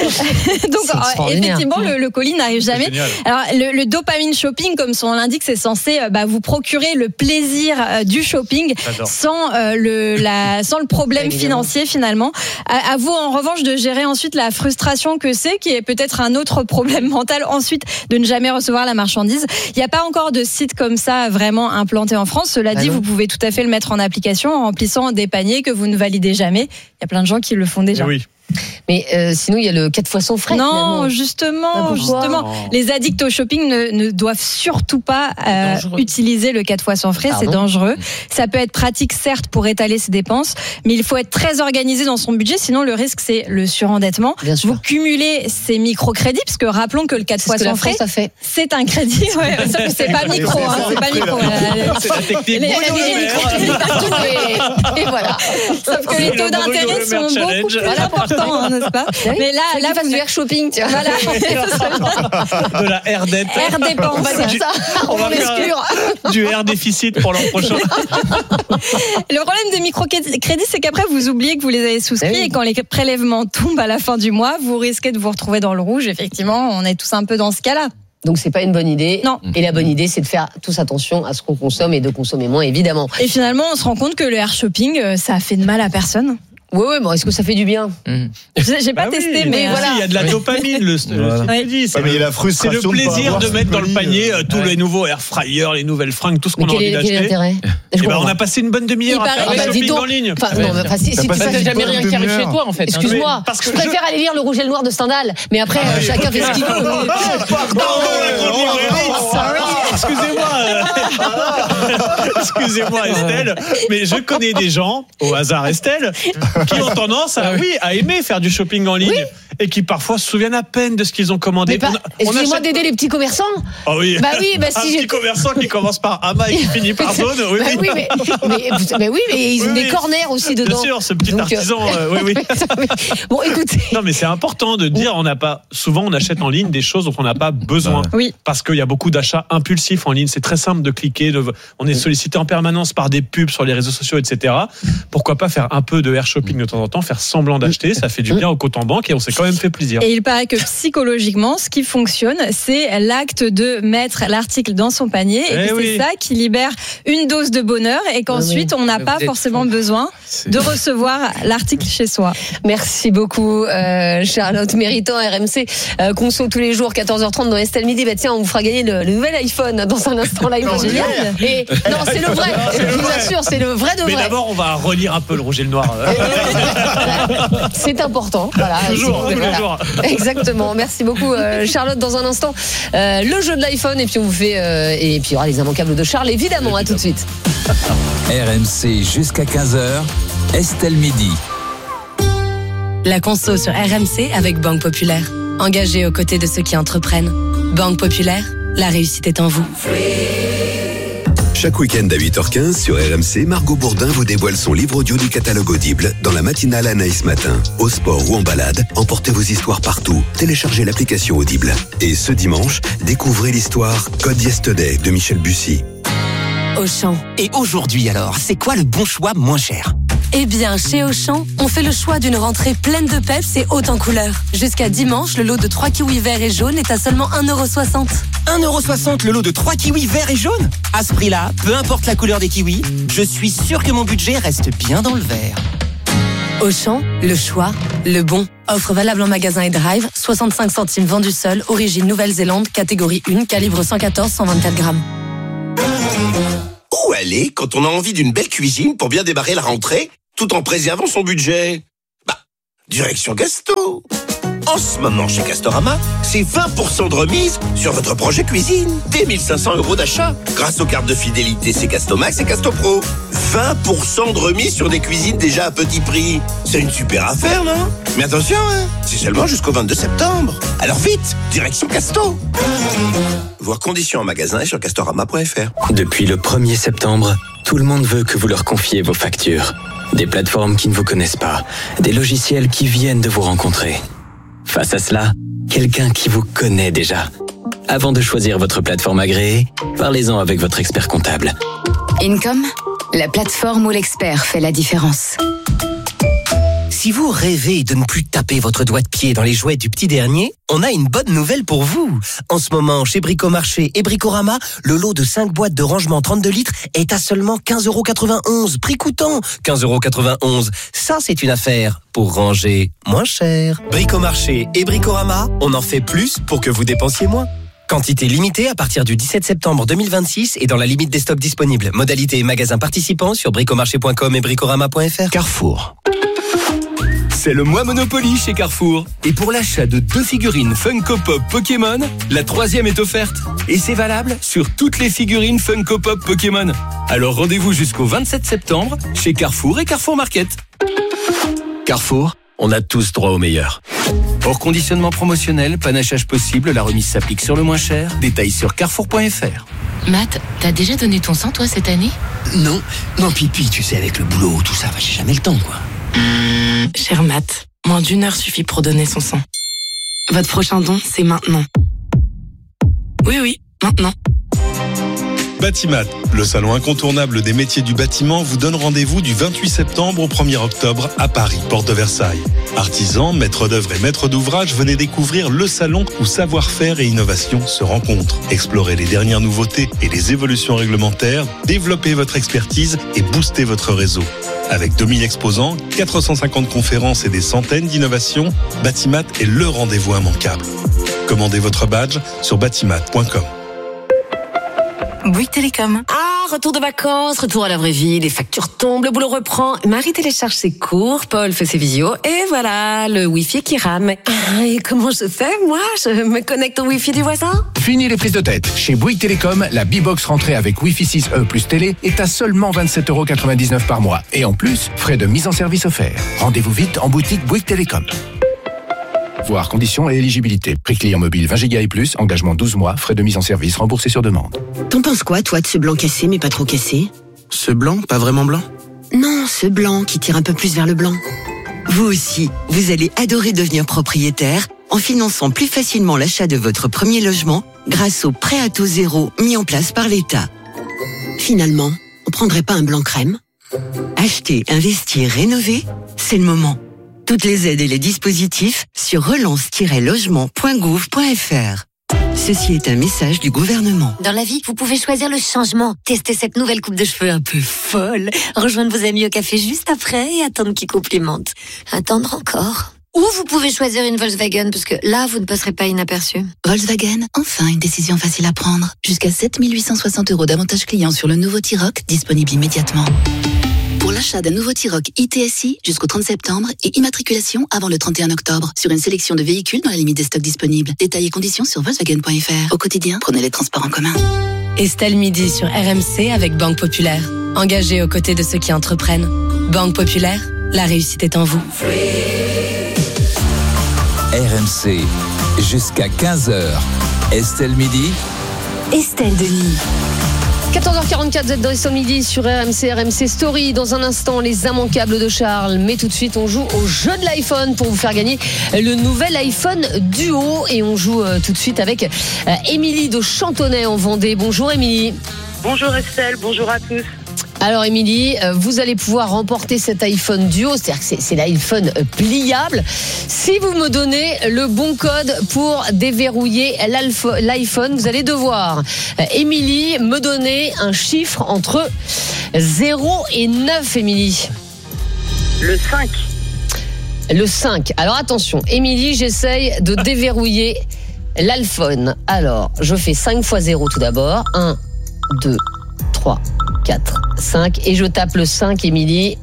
Donc effectivement, le colis n'arrive jamais. Alors le dopamine shopping, comme son nom l'indique, c'est censé vous procurer le plaisir du shopping sans le problème financier finalement. À vous en revanche de gérer ensuite la frustration que c'est, qui est peut-être un autre problème mental ensuite de ne jamais recevoir la marchandise. Il n'y a pas encore de site comme ça vraiment implanté en France. Cela dit, vous pouvez tout à fait le mettre en application en remplissant des paniers que vous ne validez jamais. Il y a plein de gens qui le font déjà. Oui. Mais sinon, il y a le 4 fois sans frais. Non, justement. Les addicts au shopping ne doivent surtout pas utiliser le 4 fois sans frais. C'est dangereux. Ça peut être pratique, certes, pour étaler ses dépenses, mais il faut être très organisé dans son budget. Sinon, le risque, c'est le surendettement. Vous cumulez ces microcrédits, parce que rappelons que le 4 fois sans frais, c'est un crédit. Sauf que c'est pas micro. C'est pas micro. C'est la technique. Et voilà. Sauf que les taux d'intérêt sont beaucoup plus importants, n'est-ce pas? Mais là, vous du air shopping, tiens. Voilà. De la air dette. Air dépense. On va faire du air déficit pour l'an prochain. Le problème des microcrédits, c'est qu'après, vous oubliez que vous les avez souscrits et quand les prélèvements tombent à la fin du mois, vous risquez de vous retrouver dans le rouge. Effectivement, on est tous un peu dans ce cas-là. Donc c'est pas une bonne idée. Non. Et la bonne idée, c'est de faire tous attention à ce qu'on consomme et de consommer moins, évidemment. Et finalement, on se rend compte que le air shopping, ça a fait de mal à personne. Oui, bon, est-ce que ça fait du bien? J'ai pas testé, mais voilà. Il y a de la dopamine, c'est la frustration. C'est le plaisir de mettre dans le panier tous les nouveaux air fryers, les nouvelles fringues, tout ce qu'on a envie d'acheter. Quel est l'intérêt? On a passé une bonne demi-heure à faire le shopping en ligne. Si tu n'as jamais rien qui arrive chez toi, en fait. Excuse-moi, je préfère aller lire Le Rouge et le Noir de Stendhal, mais après, chacun fait ce qu'il veut. Excusez-moi Estelle, mais je connais des gens, au hasard Estelle, qui ont tendance à aimer faire du shopping en ligne et qui parfois se souviennent à peine de ce qu'ils ont commandé. Excusez-moi d'aider les petits commerçants. Ah oui. Bah oui, un petit commerçant qui commence par Ama et qui finit par Zone. Mais ils ont des corners aussi dedans. Bien sûr, ce petit artisan. Oui. Bon, écoutez. Non, mais c'est important de dire, souvent on achète en ligne des choses dont on n'a pas besoin. Oui. Parce qu'il y a beaucoup d'achats impulsifs en ligne. C'est très simple de cliquer. On est sollicité en permanence par des pubs sur les réseaux sociaux, etc. Pourquoi pas faire un peu de air shopping de temps en temps, faire semblant d'acheter, ça fait du bien au compte en banque et on s'est quand même fait plaisir. Et il paraît que psychologiquement, ce qui fonctionne, c'est l'acte de mettre l'article dans son panier et c'est ça qui libère une dose de bonheur et qu'ensuite on n'a pas forcément besoin de recevoir l'article chez soi. Merci beaucoup Charlotte, méritant RMC conso tous les jours 14h30 dans Estelle Midi. Tiens, on vous fera gagner le nouvel iPhone dans un instant live. Génial. Et non, c'est le vrai. Je vous assure, c'est le vrai de vrai. Mais d'abord, on va relire un peu Le Rouge et le Noir. C'est important. Voilà. Toujours. les jours. Exactement. Merci beaucoup, Charlotte. Dans un instant, le jeu de l'iPhone, et puis on vous fait, et puis il y aura les immanquables de Charles, évidemment. À tout de suite. RMC jusqu'à 15h, Estelle Midi. La conso sur RMC avec Banque Populaire. Engagée aux côtés de ceux qui entreprennent. Banque Populaire, la réussite est en vous. Chaque week-end à 8h15 sur RMC, Margot Bourdin vous dévoile son livre audio du catalogue Audible dans la matinale Anaïs Matin. Au sport ou en balade, emportez vos histoires partout. Téléchargez l'application Audible. Et ce dimanche, découvrez l'histoire Code Yesterday de Michel Bussy. Auchan. Et aujourd'hui alors, c'est quoi le bon choix moins cher ? Eh bien, chez Auchan, on fait le choix d'une rentrée pleine de peps et haute en couleurs. Jusqu'à dimanche, le lot de 3 kiwis verts et jaunes est à seulement 1,60€. 1,60€ le lot de 3 kiwis verts et jaunes ? À ce prix-là, peu importe la couleur des kiwis, je suis sûr que mon budget reste bien dans le vert. Auchan, le choix, le bon. Offre valable en magasin et drive, 65 centimes vendu seul, origine Nouvelle-Zélande, catégorie 1, calibre 114-124 grammes. Où aller quand on a envie d'une belle cuisine pour bien démarrer la rentrée, tout en préservant son budget ? Direction Gasto. En ce moment, chez Castorama, c'est 20% de remise sur votre projet cuisine. Dès 1 500 € d'achat. Grâce aux cartes de fidélité C'est Castomax et Castopro. 20% de remise sur des cuisines déjà à petit prix. C'est une super affaire, non ? Mais attention, c'est seulement jusqu'au 22 septembre. Alors vite, direction Casto. Voir conditions en magasin et sur castorama.fr. Depuis le 1er septembre, tout le monde veut que vous leur confiez vos factures. Des plateformes qui ne vous connaissent pas, des logiciels qui viennent de vous rencontrer. Face à cela, quelqu'un qui vous connaît déjà. Avant de choisir votre plateforme agréée, parlez-en avec votre expert comptable. Income, la plateforme où l'expert fait la différence. Si vous rêvez de ne plus taper votre doigt de pied dans les jouets du petit dernier, on a une bonne nouvelle pour vous. En ce moment, chez Bricomarché et Bricorama, le lot de 5 boîtes de rangement 32 litres est à seulement 15,91 €. Prix coûtant 15,91 €. Ça, c'est une affaire pour ranger moins cher. Bricomarché et Bricorama, on en fait plus pour que vous dépensiez moins. Quantité limitée à partir du 17 septembre 2026 et dans la limite des stocks disponibles. Modalité et magasins participants sur bricomarché.com et bricorama.fr. Carrefour. C'est le mois Monopoly chez Carrefour. Et pour l'achat de 2 figurines Funko Pop Pokémon, la 3e est offerte. Et c'est valable sur toutes les figurines Funko Pop Pokémon. Alors rendez-vous jusqu'au 27 septembre chez Carrefour et Carrefour Market. Carrefour, on a tous droit au meilleur. Hors conditionnement promotionnel, panachage possible, la remise s'applique sur le moins cher. Détails sur carrefour.fr. Matt, t'as déjà donné ton sang, toi, cette année ? Non, Pipi, tu sais, avec le boulot, tout ça, j'ai jamais le temps, quoi. Cher Matt, moins d'1 heure suffit pour donner son sang. Votre prochain don, c'est maintenant. Oui, maintenant. Batimat, le salon incontournable des métiers du bâtiment, vous donne rendez-vous du 28 septembre au 1er octobre à Paris, porte de Versailles. Artisans, maîtres d'œuvre et maîtres d'ouvrage, venez découvrir le salon où savoir-faire et innovation se rencontrent. Explorez les dernières nouveautés et les évolutions réglementaires, développez votre expertise et boostez votre réseau. Avec 2000 exposants, 450 conférences et des centaines d'innovations, Batimat est le rendez-vous immanquable. Commandez votre badge sur batimat.com. Bouygues Télécom. Ah, retour de vacances, retour à la vraie vie, les factures tombent, le boulot reprend. Marie télécharge ses cours, Paul fait ses visios, et voilà, le Wi-Fi qui rame. Ah, et comment je fais, moi ? Je me connecte au Wi-Fi du voisin ? Fini les prises de tête. Chez Bouygues Télécom, la B-Box rentrée avec Wi-Fi 6E plus télé est à seulement 27,99 € par mois. Et en plus, frais de mise en service offerts. Rendez-vous vite en boutique Bouygues Télécom. Voir conditions et éligibilité. Prix client mobile 20 Go et plus, engagement 12 mois, frais de mise en service remboursés sur demande. T'en penses quoi, toi, de ce blanc cassé, mais pas trop cassé ? Ce blanc, pas vraiment blanc ? Non, ce blanc qui tire un peu plus vers le blanc. Vous aussi, vous allez adorer devenir propriétaire en finançant plus facilement l'achat de votre premier logement grâce au prêt à taux zéro mis en place par l'État. Finalement, on prendrait pas un blanc crème ? Acheter, investir, rénover, c'est le moment. Toutes les aides et les dispositifs sur relance-logement.gouv.fr. Ceci est un message du gouvernement. Dans la vie, vous pouvez choisir le changement. Tester cette nouvelle coupe de cheveux un peu folle. Rejoindre vos amis au café juste après et attendre qu'ils complimentent. Attendre encore. Ou vous pouvez choisir une Volkswagen, parce que là, vous ne passerez pas inaperçu. Volkswagen, enfin une décision facile à prendre. Jusqu'à 7 860 € d'avantages clients sur le nouveau T-Roc, disponible immédiatement. Pour l'achat d'un nouveau T-Roc ITSI jusqu'au 30 septembre et immatriculation avant le 31 octobre sur une sélection de véhicules dans la limite des stocks disponibles. Détails et conditions sur Volkswagen.fr. Au quotidien, prenez les transports en commun. Estelle Midi sur RMC avec Banque Populaire. Engagée aux côtés de ceux qui entreprennent. Banque Populaire, la réussite est en vous. RMC, jusqu'à 15h. Estelle Midi. Estelle Denis. 14h44, vous êtes dans Estelle Midi sur RMC Story. Dans un instant, les immanquables de Charles. Mais tout de suite, on joue au jeu de l'iPhone pour vous faire gagner le nouvel iPhone Duo. Et on joue tout de suite avec Émilie de Chantonnay en Vendée. Bonjour Émilie. Bonjour Estelle, bonjour à tous. Alors Émilie, vous allez pouvoir remporter cet iPhone Duo, c'est-à-dire que c'est l'iPhone pliable, si vous me donnez le bon code pour déverrouiller l'iPhone. Vous allez devoir, Émilie, me donner un chiffre entre 0 et 9, Émilie. Le 5. Le 5. Alors attention, Émilie, j'essaye de déverrouiller l'iPhone. Alors, je fais 5 fois 0 tout d'abord. 1, 2, 3, 4, 5. Et je tape le 5, Émilie.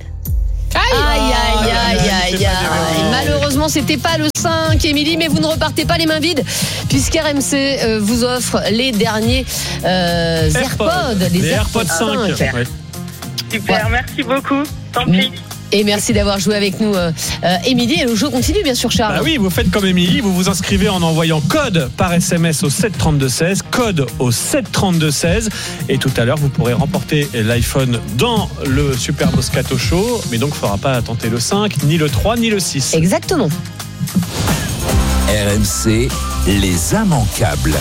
Aïe. Malheureusement, c'était pas le 5, Émilie, mais vous ne repartez pas les mains vides, puisqu'RMC vous offre les derniers AirPods. Les AirPods 5. Super, merci beaucoup. Tant pis. Et merci d'avoir joué avec nous, Émilie. Et le jeu continue, bien sûr, Charles. Bah oui, vous faites comme Émilie, vous vous inscrivez en envoyant code par SMS au 732-16, code au 732-16. Et tout à l'heure, vous pourrez remporter l'iPhone dans le Super Moscato Show. Mais donc, il ne faudra pas tenter le 5, ni le 3, ni le 6. Exactement. RMC, les immanquables.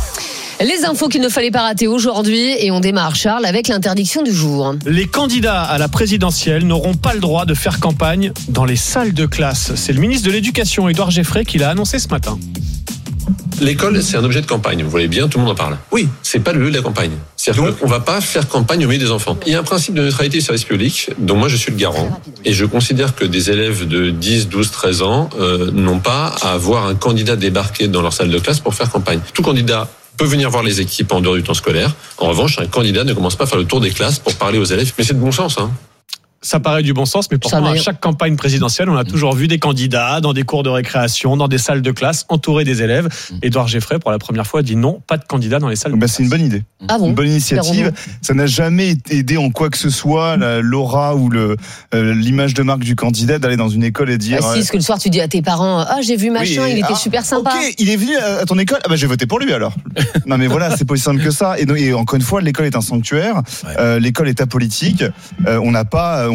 Les infos qu'il ne fallait pas rater aujourd'hui, et on démarre, Charles, avec l'interdiction du jour. Les candidats à la présidentielle n'auront pas le droit de faire campagne dans les salles de classe. C'est le ministre de l'Éducation, Édouard Geffray, qui l'a annoncé ce matin. L'école, c'est un objet de campagne. Vous voyez bien, tout le monde en parle. Oui, c'est pas le lieu de la campagne. C'est-à-dire qu'on va pas faire campagne au milieu des enfants. Il y a un principe de neutralité du service public, dont moi je suis le garant. Et je considère que des élèves de 10, 12, 13 ans n'ont pas à voir un candidat débarquer dans leur salle de classe pour faire campagne. Tout candidat peut venir voir les équipes en dehors du temps scolaire. En revanche, un candidat ne commence pas à faire le tour des classes pour parler aux élèves. Mais c'est de bon sens, hein. Ça paraît du bon sens, mais pourtant, à chaque campagne présidentielle, on a toujours vu des candidats dans des cours de récréation, dans des salles de classe, entourés des élèves. Édouard Geffray, pour la première fois, dit non, pas de candidats dans les salles de classe. C'est une bonne idée. Ah bon, une bonne initiative. Ça n'a jamais aidé en quoi que ce soit l'aura ou l'image de marque du candidat d'aller dans une école et dire... si, parce que le soir, tu dis à tes parents, j'ai vu machin, il était super sympa. Ok, il est venu à ton école, j'ai voté pour lui alors. Non mais voilà, c'est pas aussi simple que ça. Et encore une fois, l'école est un sanctuaire, l'école est apolitique, on n'a pas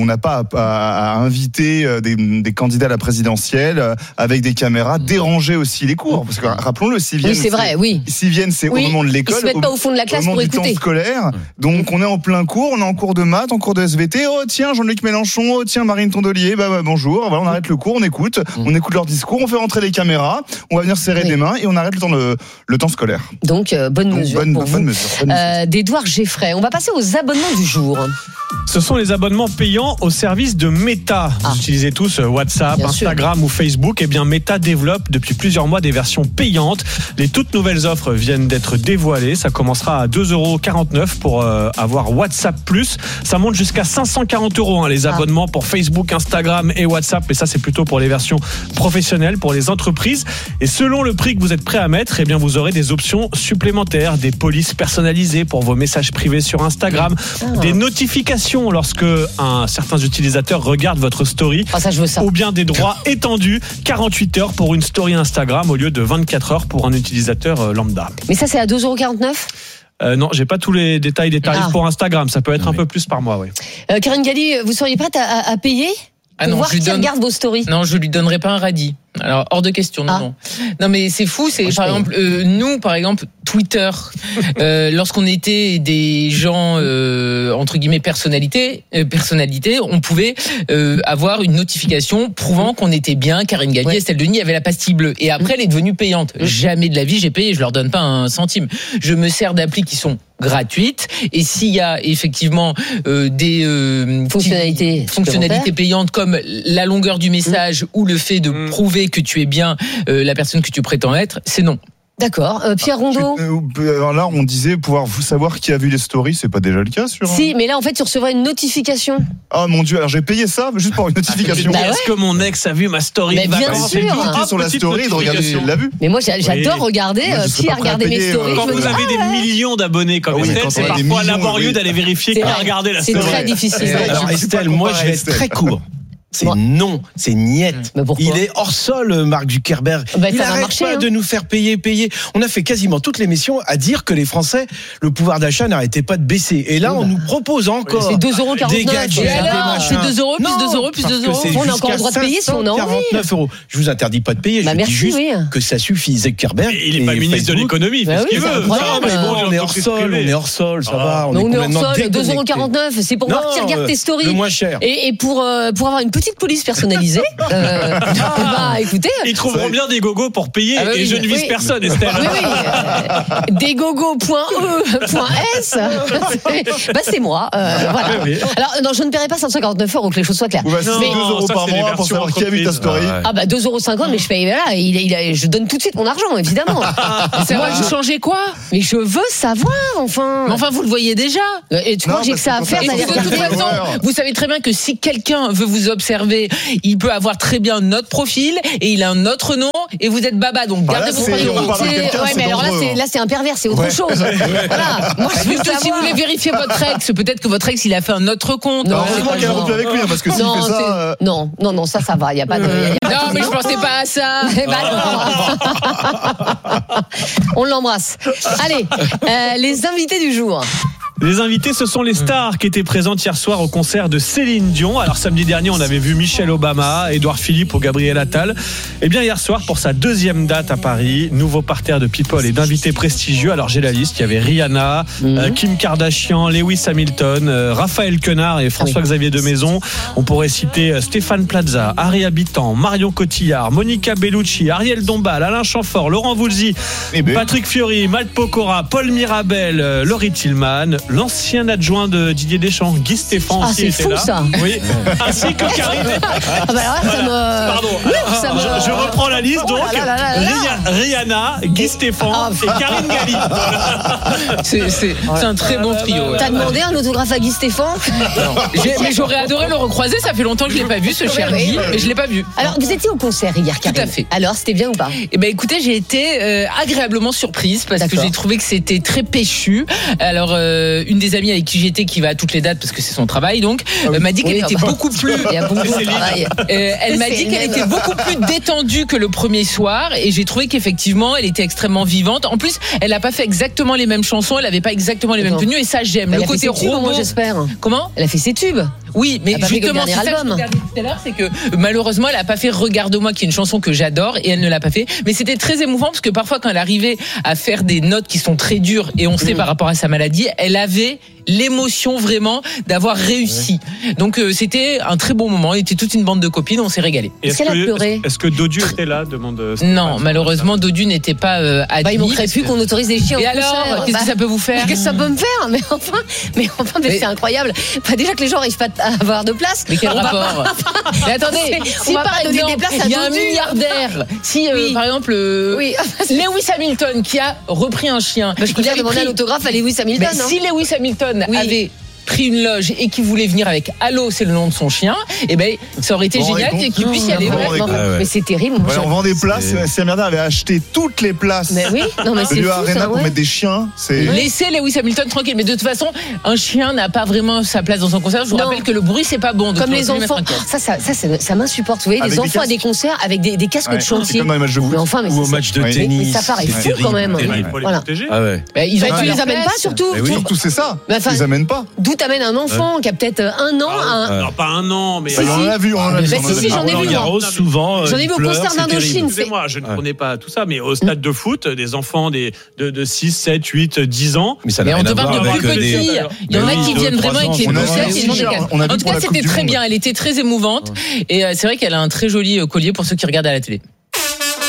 à inviter des candidats à la présidentielle avec des caméras, déranger aussi les cours, parce que rappelons-le, s'ils viennent, c'est vrai, s'ils viennent, c'est au moment de l'école, ils se mettent pas au fond de la classe au moment pour du écouter. temps scolaire. Donc on est en plein cours, on est en cours de maths, en cours de SVT. Oh tiens, Jean-Luc Mélenchon, oh tiens, Marine Tondelier, bonjour. Voilà, on arrête le cours, on écoute leur discours, on fait rentrer les caméras, on va venir serrer des mains et on arrête le temps scolaire. Donc bonne mesure pour vous. Bonne mesure. D'Édouard Geffray. On va passer aux abonnements du jour. Ce sont les abonnements payants au service de Meta. Vous utilisez tous WhatsApp, Bien Instagram sûr. ou Facebook. Eh bien, Meta développe depuis plusieurs mois des versions payantes. Les toutes nouvelles offres viennent d'être dévoilées. Ça commencera à 2,49€ pour avoir WhatsApp+. Ça monte jusqu'à 540€, les abonnements pour Facebook, Instagram et WhatsApp. Et ça, c'est plutôt pour les versions professionnelles, pour les entreprises. Et selon le prix que vous êtes prêt à mettre, eh bien, vous aurez des options supplémentaires, des polices personnalisées pour vos messages privés sur Instagram, des notifications lorsque certains utilisateurs regardent votre story, ça, je veux ça. ou bien des droits étendus, 48 heures pour une story Instagram au lieu de 24 heures pour un utilisateur lambda. Mais ça, c'est à 2,49€? Non, j'ai pas tous les détails des tarifs pour Instagram. Ça peut être un peu plus par mois, oui. Karine Galli, vous seriez prête à payer pour voir qui regarde vos stories? Non, je lui donnerai pas un radis. Alors, hors de question, non. Non, mais c'est fou, par exemple, nous, par exemple, Twitter, lorsqu'on était des gens, entre guillemets, personnalités, on pouvait avoir une notification prouvant qu'on était bien, Karine Galli, Estelle Denis avait la pastille bleue. Et après, elle est devenue payante. Jamais de la vie, j'ai payé, je leur donne pas un centime. Je me sers d'applis qui sont gratuites, et s'il y a effectivement des fonctionnalités payantes comme la longueur du message ou le fait de prouver que tu es bien la personne que tu prétends être, c'est non. D'accord. Pierre Rondeau. Alors là, on disait pouvoir savoir qui a vu les stories, c'est pas déjà le cas sur. Si, mais là, en fait, tu recevras une notification. Oh mon Dieu, alors j'ai payé ça juste pour une notification. Est-ce que mon ex a vu ma story? Mais bien sûr. J'ai cliqué sur la story de regarder si elle l'a vu. Mais moi, j'adore regarder qui a regardé mes stories. Quand vous avez des millions d'abonnés comme Estelle, c'est parfois laborieux d'aller vérifier qui a regardé la story. C'est très difficile. Alors Estelle, moi je vais être très court. C'est non, c'est niette. Il est hors sol, Mark Zuckerberg. Il n'arrête pas de nous faire payer. On a fait quasiment toute l'émission à dire que les Français, le pouvoir d'achat n'arrêtait pas de baisser. Et là, on nous propose encore c'est 2,49 €. des gadgets, des machins. C'est 2 euros, plus 2 euros, plus 2 euros. On a encore le droit de payer si on a envie. 49 €. Je vous interdis pas de payer. Je dis juste que ça suffit. Zuckerberg. Il est pas ministre de l'économie, il fait ce qu'il veut. On est hors sol, ça va. On est hors sol, 2,49 €. C'est pour voir qui regarde tes stories. Le moins cher. Et pour avoir une petite police personnalisée, écoutez. Ils trouveront bien des gogos pour payer et je ne vise personne, Estelle. Oui. Desgogos.e.s. C'est moi. Voilà. Alors, non, je ne paierai pas 159 € que les choses soient claires. C'est 2 € par mois pour savoir qui a vu ta story. Ah, 2,50 €, mais je paye, là, je donne tout de suite mon argent, évidemment. Moi, je changeais quoi? Mais je veux savoir, enfin. Mais enfin, vous le voyez déjà. Et tu crois que j'ai que ça à faire d'aller regarder. De toute façon, vous savez très bien que si quelqu'un veut vous observer, il peut avoir très bien notre profil et il a un autre nom et vous êtes baba, donc gardez vos priorités. Ouais, mais alors là c'est un pervers, c'est autre chose. Voilà. Moi je veux savoir. Si vous voulez vérifier votre ex, peut-être que votre ex il a fait un autre compte. Non, c'est moi qui ai rompu avec lui parce que s'il fait ça. Non, ça va, il y a pas de. Non, mais je pensais pas à ça. On l'embrasse. Allez, les invités du jour. Les invités, ce sont les stars qui étaient présentes hier soir au concert de Céline Dion. Alors samedi dernier, on avait vu Michelle Obama, Édouard Philippe ou Gabriel Attal. Et bien hier soir, pour sa deuxième date à Paris, nouveau parterre de people et d'invités prestigieux. Alors j'ai la liste, il y avait Rihanna, Kim Kardashian, Lewis Hamilton, Raphaël Quenard et François-Xavier de Maison. On pourrait citer Stéphane Plaza, Harry Habitant, Marion Cotillard, Monica Bellucci, Ariel Dombal, Alain Chamfort, Laurent Voulzy, Patrick Fiori, Matt Pokora, Paul Mirabel, Laurie Tillman, l'ancien adjoint de Didier Deschamps, Guy Stéphane aussi était là. Ça. Oui, ainsi que Karine. Pardon. Je reprends la liste donc. Rihanna, Guy Stéphane et Karine Galli. C'est un très bon trio. T'as demandé un autographe à Guy Stéphane? Mais j'aurais adoré le recroiser. Ça fait longtemps que je l'ai pas vu, ce cher Guy, mais je l'ai pas vu. Alors vous étiez au concert hier, Karine. Tout à fait. Alors c'était bien ou pas? Eh ben écoutez, j'ai été agréablement surprise parce que j'ai trouvé que c'était très péchu. Alors une des amies avec qui j'étais, qui va à toutes les dates parce que c'est son travail, donc m'a dit qu'elle était beaucoup plus. Il y a beaucoup de travail. Elle m'a dit qu'elle était beaucoup plus détendue que le premier soir, et j'ai trouvé qu'effectivement, elle était extrêmement vivante. En plus, elle n'a pas fait exactement les mêmes chansons, elle n'avait pas exactement les mêmes tenues, et ça j'aime. Le côté robot, j'espère. Comment? Elle a fait ses tubes. Oui, mais justement, c'est ça que je regardais tout à l'heure, c'est que malheureusement, elle n'a pas fait Regarde-moi, qui est une chanson que j'adore, et elle ne l'a pas fait. Mais c'était très émouvant parce que parfois, quand elle arrivait à faire des notes qui sont très dures, et on sait par rapport à sa maladie, elle avait l'émotion vraiment d'avoir réussi. Donc c'était un très bon moment. On était toute une bande de copines, on s'est régalé. Est-ce qu'elle a pleuré? Est-ce que Dodu était là? Demande. Non, malheureusement, Dodu n'était pas admis. Il manquerait plus qu'on autorise des chiens. Et alors, qu'est-ce que ça peut vous faire? Qu'est-ce que ça peut me faire? Mais enfin, c'est incroyable. Déjà que les gens n'arrivent pas à avoir de place. Mais quel rapport? Mais attendez, si par exemple il y a un milliardaire, si par exemple Lewis Hamilton qui a repris un chien, je préfère demander un autographe à Lewis Hamilton. Si Lewis Hamilton avait pris une loge et qui voulait venir avec Allo, c'est le nom de son chien, et ben ça aurait été génial qu'il puisse y aller. Mais c'est terrible. On vend des places. Samir avait acheté toutes les places. Mais oui, non mais c'est de fou, Arena pour mettre des chiens. Laissez Lewis Hamilton tranquille. Mais de toute façon, un chien n'a pas vraiment sa place dans son concert. Je vous rappelle que le bruit c'est pas bon. Comme les enfants, ça m'insupporte. Vous voyez, les enfants à des concerts avec des casques de chantier. Comme dans les matchs de foot. Ou au match de tennis. Mais ça paraît fou quand même. Voilà. Tu les amènes pas surtout. Surtout c'est ça. Ils les amènent pas. D'où t'amènes un enfant qui a peut-être un an. Non, pas un an, mais. On en a vu. Si, j'en ai vu. Souvent. J'en ai vu au concert d'Indochine. Excusez-moi, je ne connais pas tout ça, mais au stade de foot, des enfants de 6, 7, 8, 10 ans. Mais on te parle de plus petits. Il y en a qui viennent vraiment avec les concerts. En tout cas, c'était très bien. Elle était très émouvante. Et c'est vrai qu'elle a un très joli collier pour ceux qui regardent à la télé.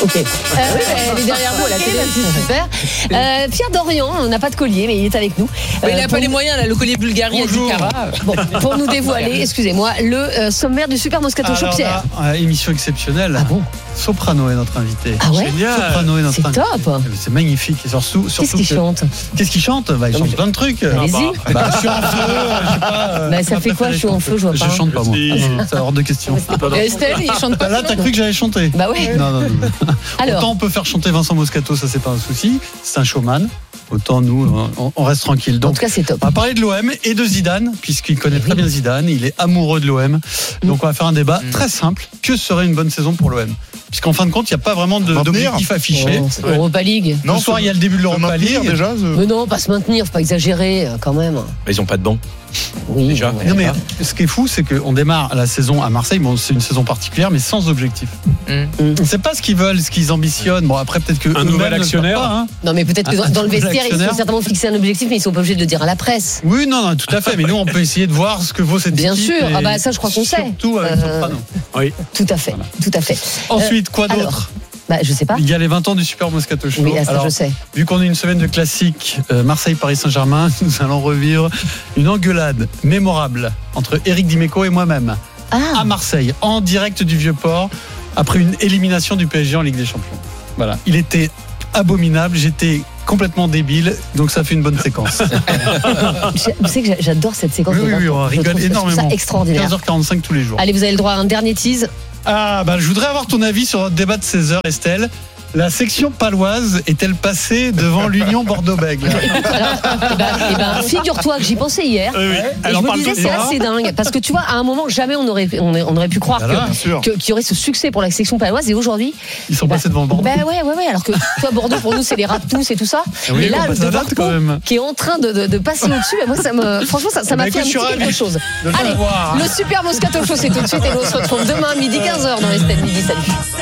Ok. Elle est derrière vous à la télé, c'est super. Pierre Dorian, on n'a pas de collier, mais il est avec nous. Mais il n'a pas les moyens, là, le collier Bulgarie à 10 carats. Bon, pour nous dévoiler, excusez-moi, le sommaire du Super Moscato Show, Pierre. Émission exceptionnelle. Ah bon? Soprano est notre invité. Ah ouais? Génial. Soprano est notre invité. C'est top. C'est magnifique. Et surtout, qu'est-ce qu'il chante? Qu'est-ce qu'il chante? Il chante plein de trucs. Allez-y. Je suis en feu, je sais pas. Ça fait quoi, je suis en feu, je vois pas. Je chante pas, moi. C'est hors de question. Et Estelle, il chante pas. Là, t'as cru que j'allais chanter? Bah ouais. Non. Alors. Autant on peut faire chanter Vincent Moscato, ça c'est pas un souci. C'est un showman. Autant nous, on reste tranquille. Donc, en tout cas, c'est top. On va parler de l'OM et de Zidane, puisqu'il connaît très bien Zidane. Il est amoureux de l'OM. Donc on va faire un débat très simple. Que serait une bonne saison pour l'OM? Puisqu'en fin de compte, il n'y a pas vraiment d'objectif affiché. Europa League. Non, ce soir, il y a le début de l'Europa League. Déjà, mais non, pas se maintenir, faut pas exagérer quand même. Mais ils n'ont pas de banc. Oui, déjà. Non, mais ce qui est fou, c'est qu'on démarre la saison à Marseille. Bon, c'est une saison particulière, mais sans objectif. On ne sait pas ce qu'ils veulent, ce qu'ils ambitionnent. Bon, après, peut-être que un nouvel actionnaire. Pas, hein. Non, mais peut-être que dans le vestiaire, ils ont certainement fixé un objectif, mais ils sont pas obligés de le dire à la presse. Oui, non, tout à fait. Mais nous, on peut essayer de voir ce que vaut cette bien équipe. Bien sûr. Ah bah ça, je crois qu'on sait. Surtout avec Soprano. Oui. Tout à fait. Voilà. Tout à fait. Ensuite, quoi d'autre? Je sais pas. Il y a les 20 ans du Super Moscato Show. Oui, ça je sais. Vu qu'on est une semaine de classique Marseille-Paris Saint-Germain, nous allons revivre une engueulade mémorable entre Eric Dimeco et moi-même à Marseille, en direct du Vieux-Port, après une élimination du PSG en Ligue des Champions. Voilà. Il était abominable, j'étais complètement débile, donc ça fait une bonne séquence. Vous savez que j'adore cette séquence. Oui, on rigole énormément. Ça extraordinaire. 15h45 tous les jours. Allez, vous avez le droit à un dernier tease. Je voudrais avoir ton avis sur notre débat de 16h, Estelle. La section paloise est-elle passée devant l'Union Bordeaux-Bègles? Figure-toi que j'y pensais hier. Oui. Et je me disais, c'est assez dingue. Parce que tu vois, à un moment, jamais on aurait pu croire qu'il y aurait ce succès pour la section paloise. Et aujourd'hui. Ils sont passés devant Bordeaux. Ouais. Alors que toi, Bordeaux, pour nous, c'est les Raptous et tout ça. Oui, et là, le Bordeaux qui est en train de passer au-dessus, moi, franchement, ça m'a fait un petit quelque chose. Allez, le Super Moscato Show, c'est tout de suite. Et nous on se retrouve demain, midi 15h dans Estelle Midi. Salut.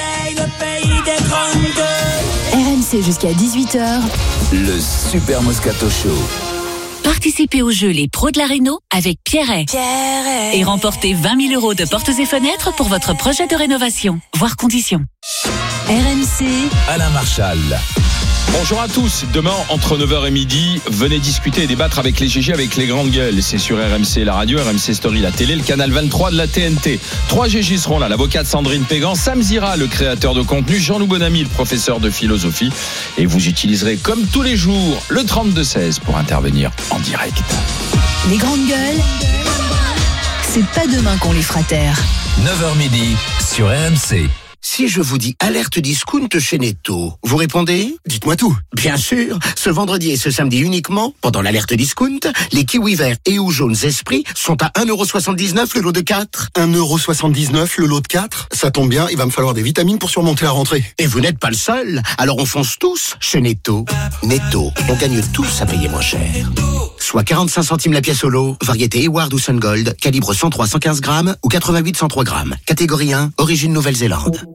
RMC jusqu'à 18h. Le Super Moscato Show. Participez au jeu Les Pros de la Réno avec Pierret. Et remportez 20 000 € de portes et fenêtres pour votre projet de rénovation. Voir conditions. RMC. Alain Marchal. Bonjour à tous. Demain, entre 9h et midi, venez discuter et débattre avec les GG, avec les grandes gueules. C'est sur RMC, la radio, RMC Story, la télé, le canal 23 de la TNT. 3 GG seront là. L'avocate Sandrine Pégan, Sam Zira, le créateur de contenu, Jean-Loup Bonamy, le professeur de philosophie. Et vous utiliserez, comme tous les jours, le 32-16 pour intervenir en direct. Les grandes gueules, c'est pas demain qu'on les fera taire. 9h midi sur RMC. Si je vous dis alerte discount chez Netto, vous répondez? Dites-moi tout. Bien sûr, ce vendredi et ce samedi uniquement, pendant l'alerte discount, les kiwis verts et ou jaunes Esprit sont à 1,79€ le lot de 4. 1,79€ le lot de 4? Ça tombe bien, il va me falloir des vitamines pour surmonter la rentrée. Et vous n'êtes pas le seul, alors on fonce tous chez Netto. Netto, on gagne tous à payer moins cher. Soit 45 centimes la pièce au lot, variété Eward ou Sun Gold, calibre 103-115 grammes ou 88-103 grammes. Catégorie 1, origine Nouvelle-Zélande.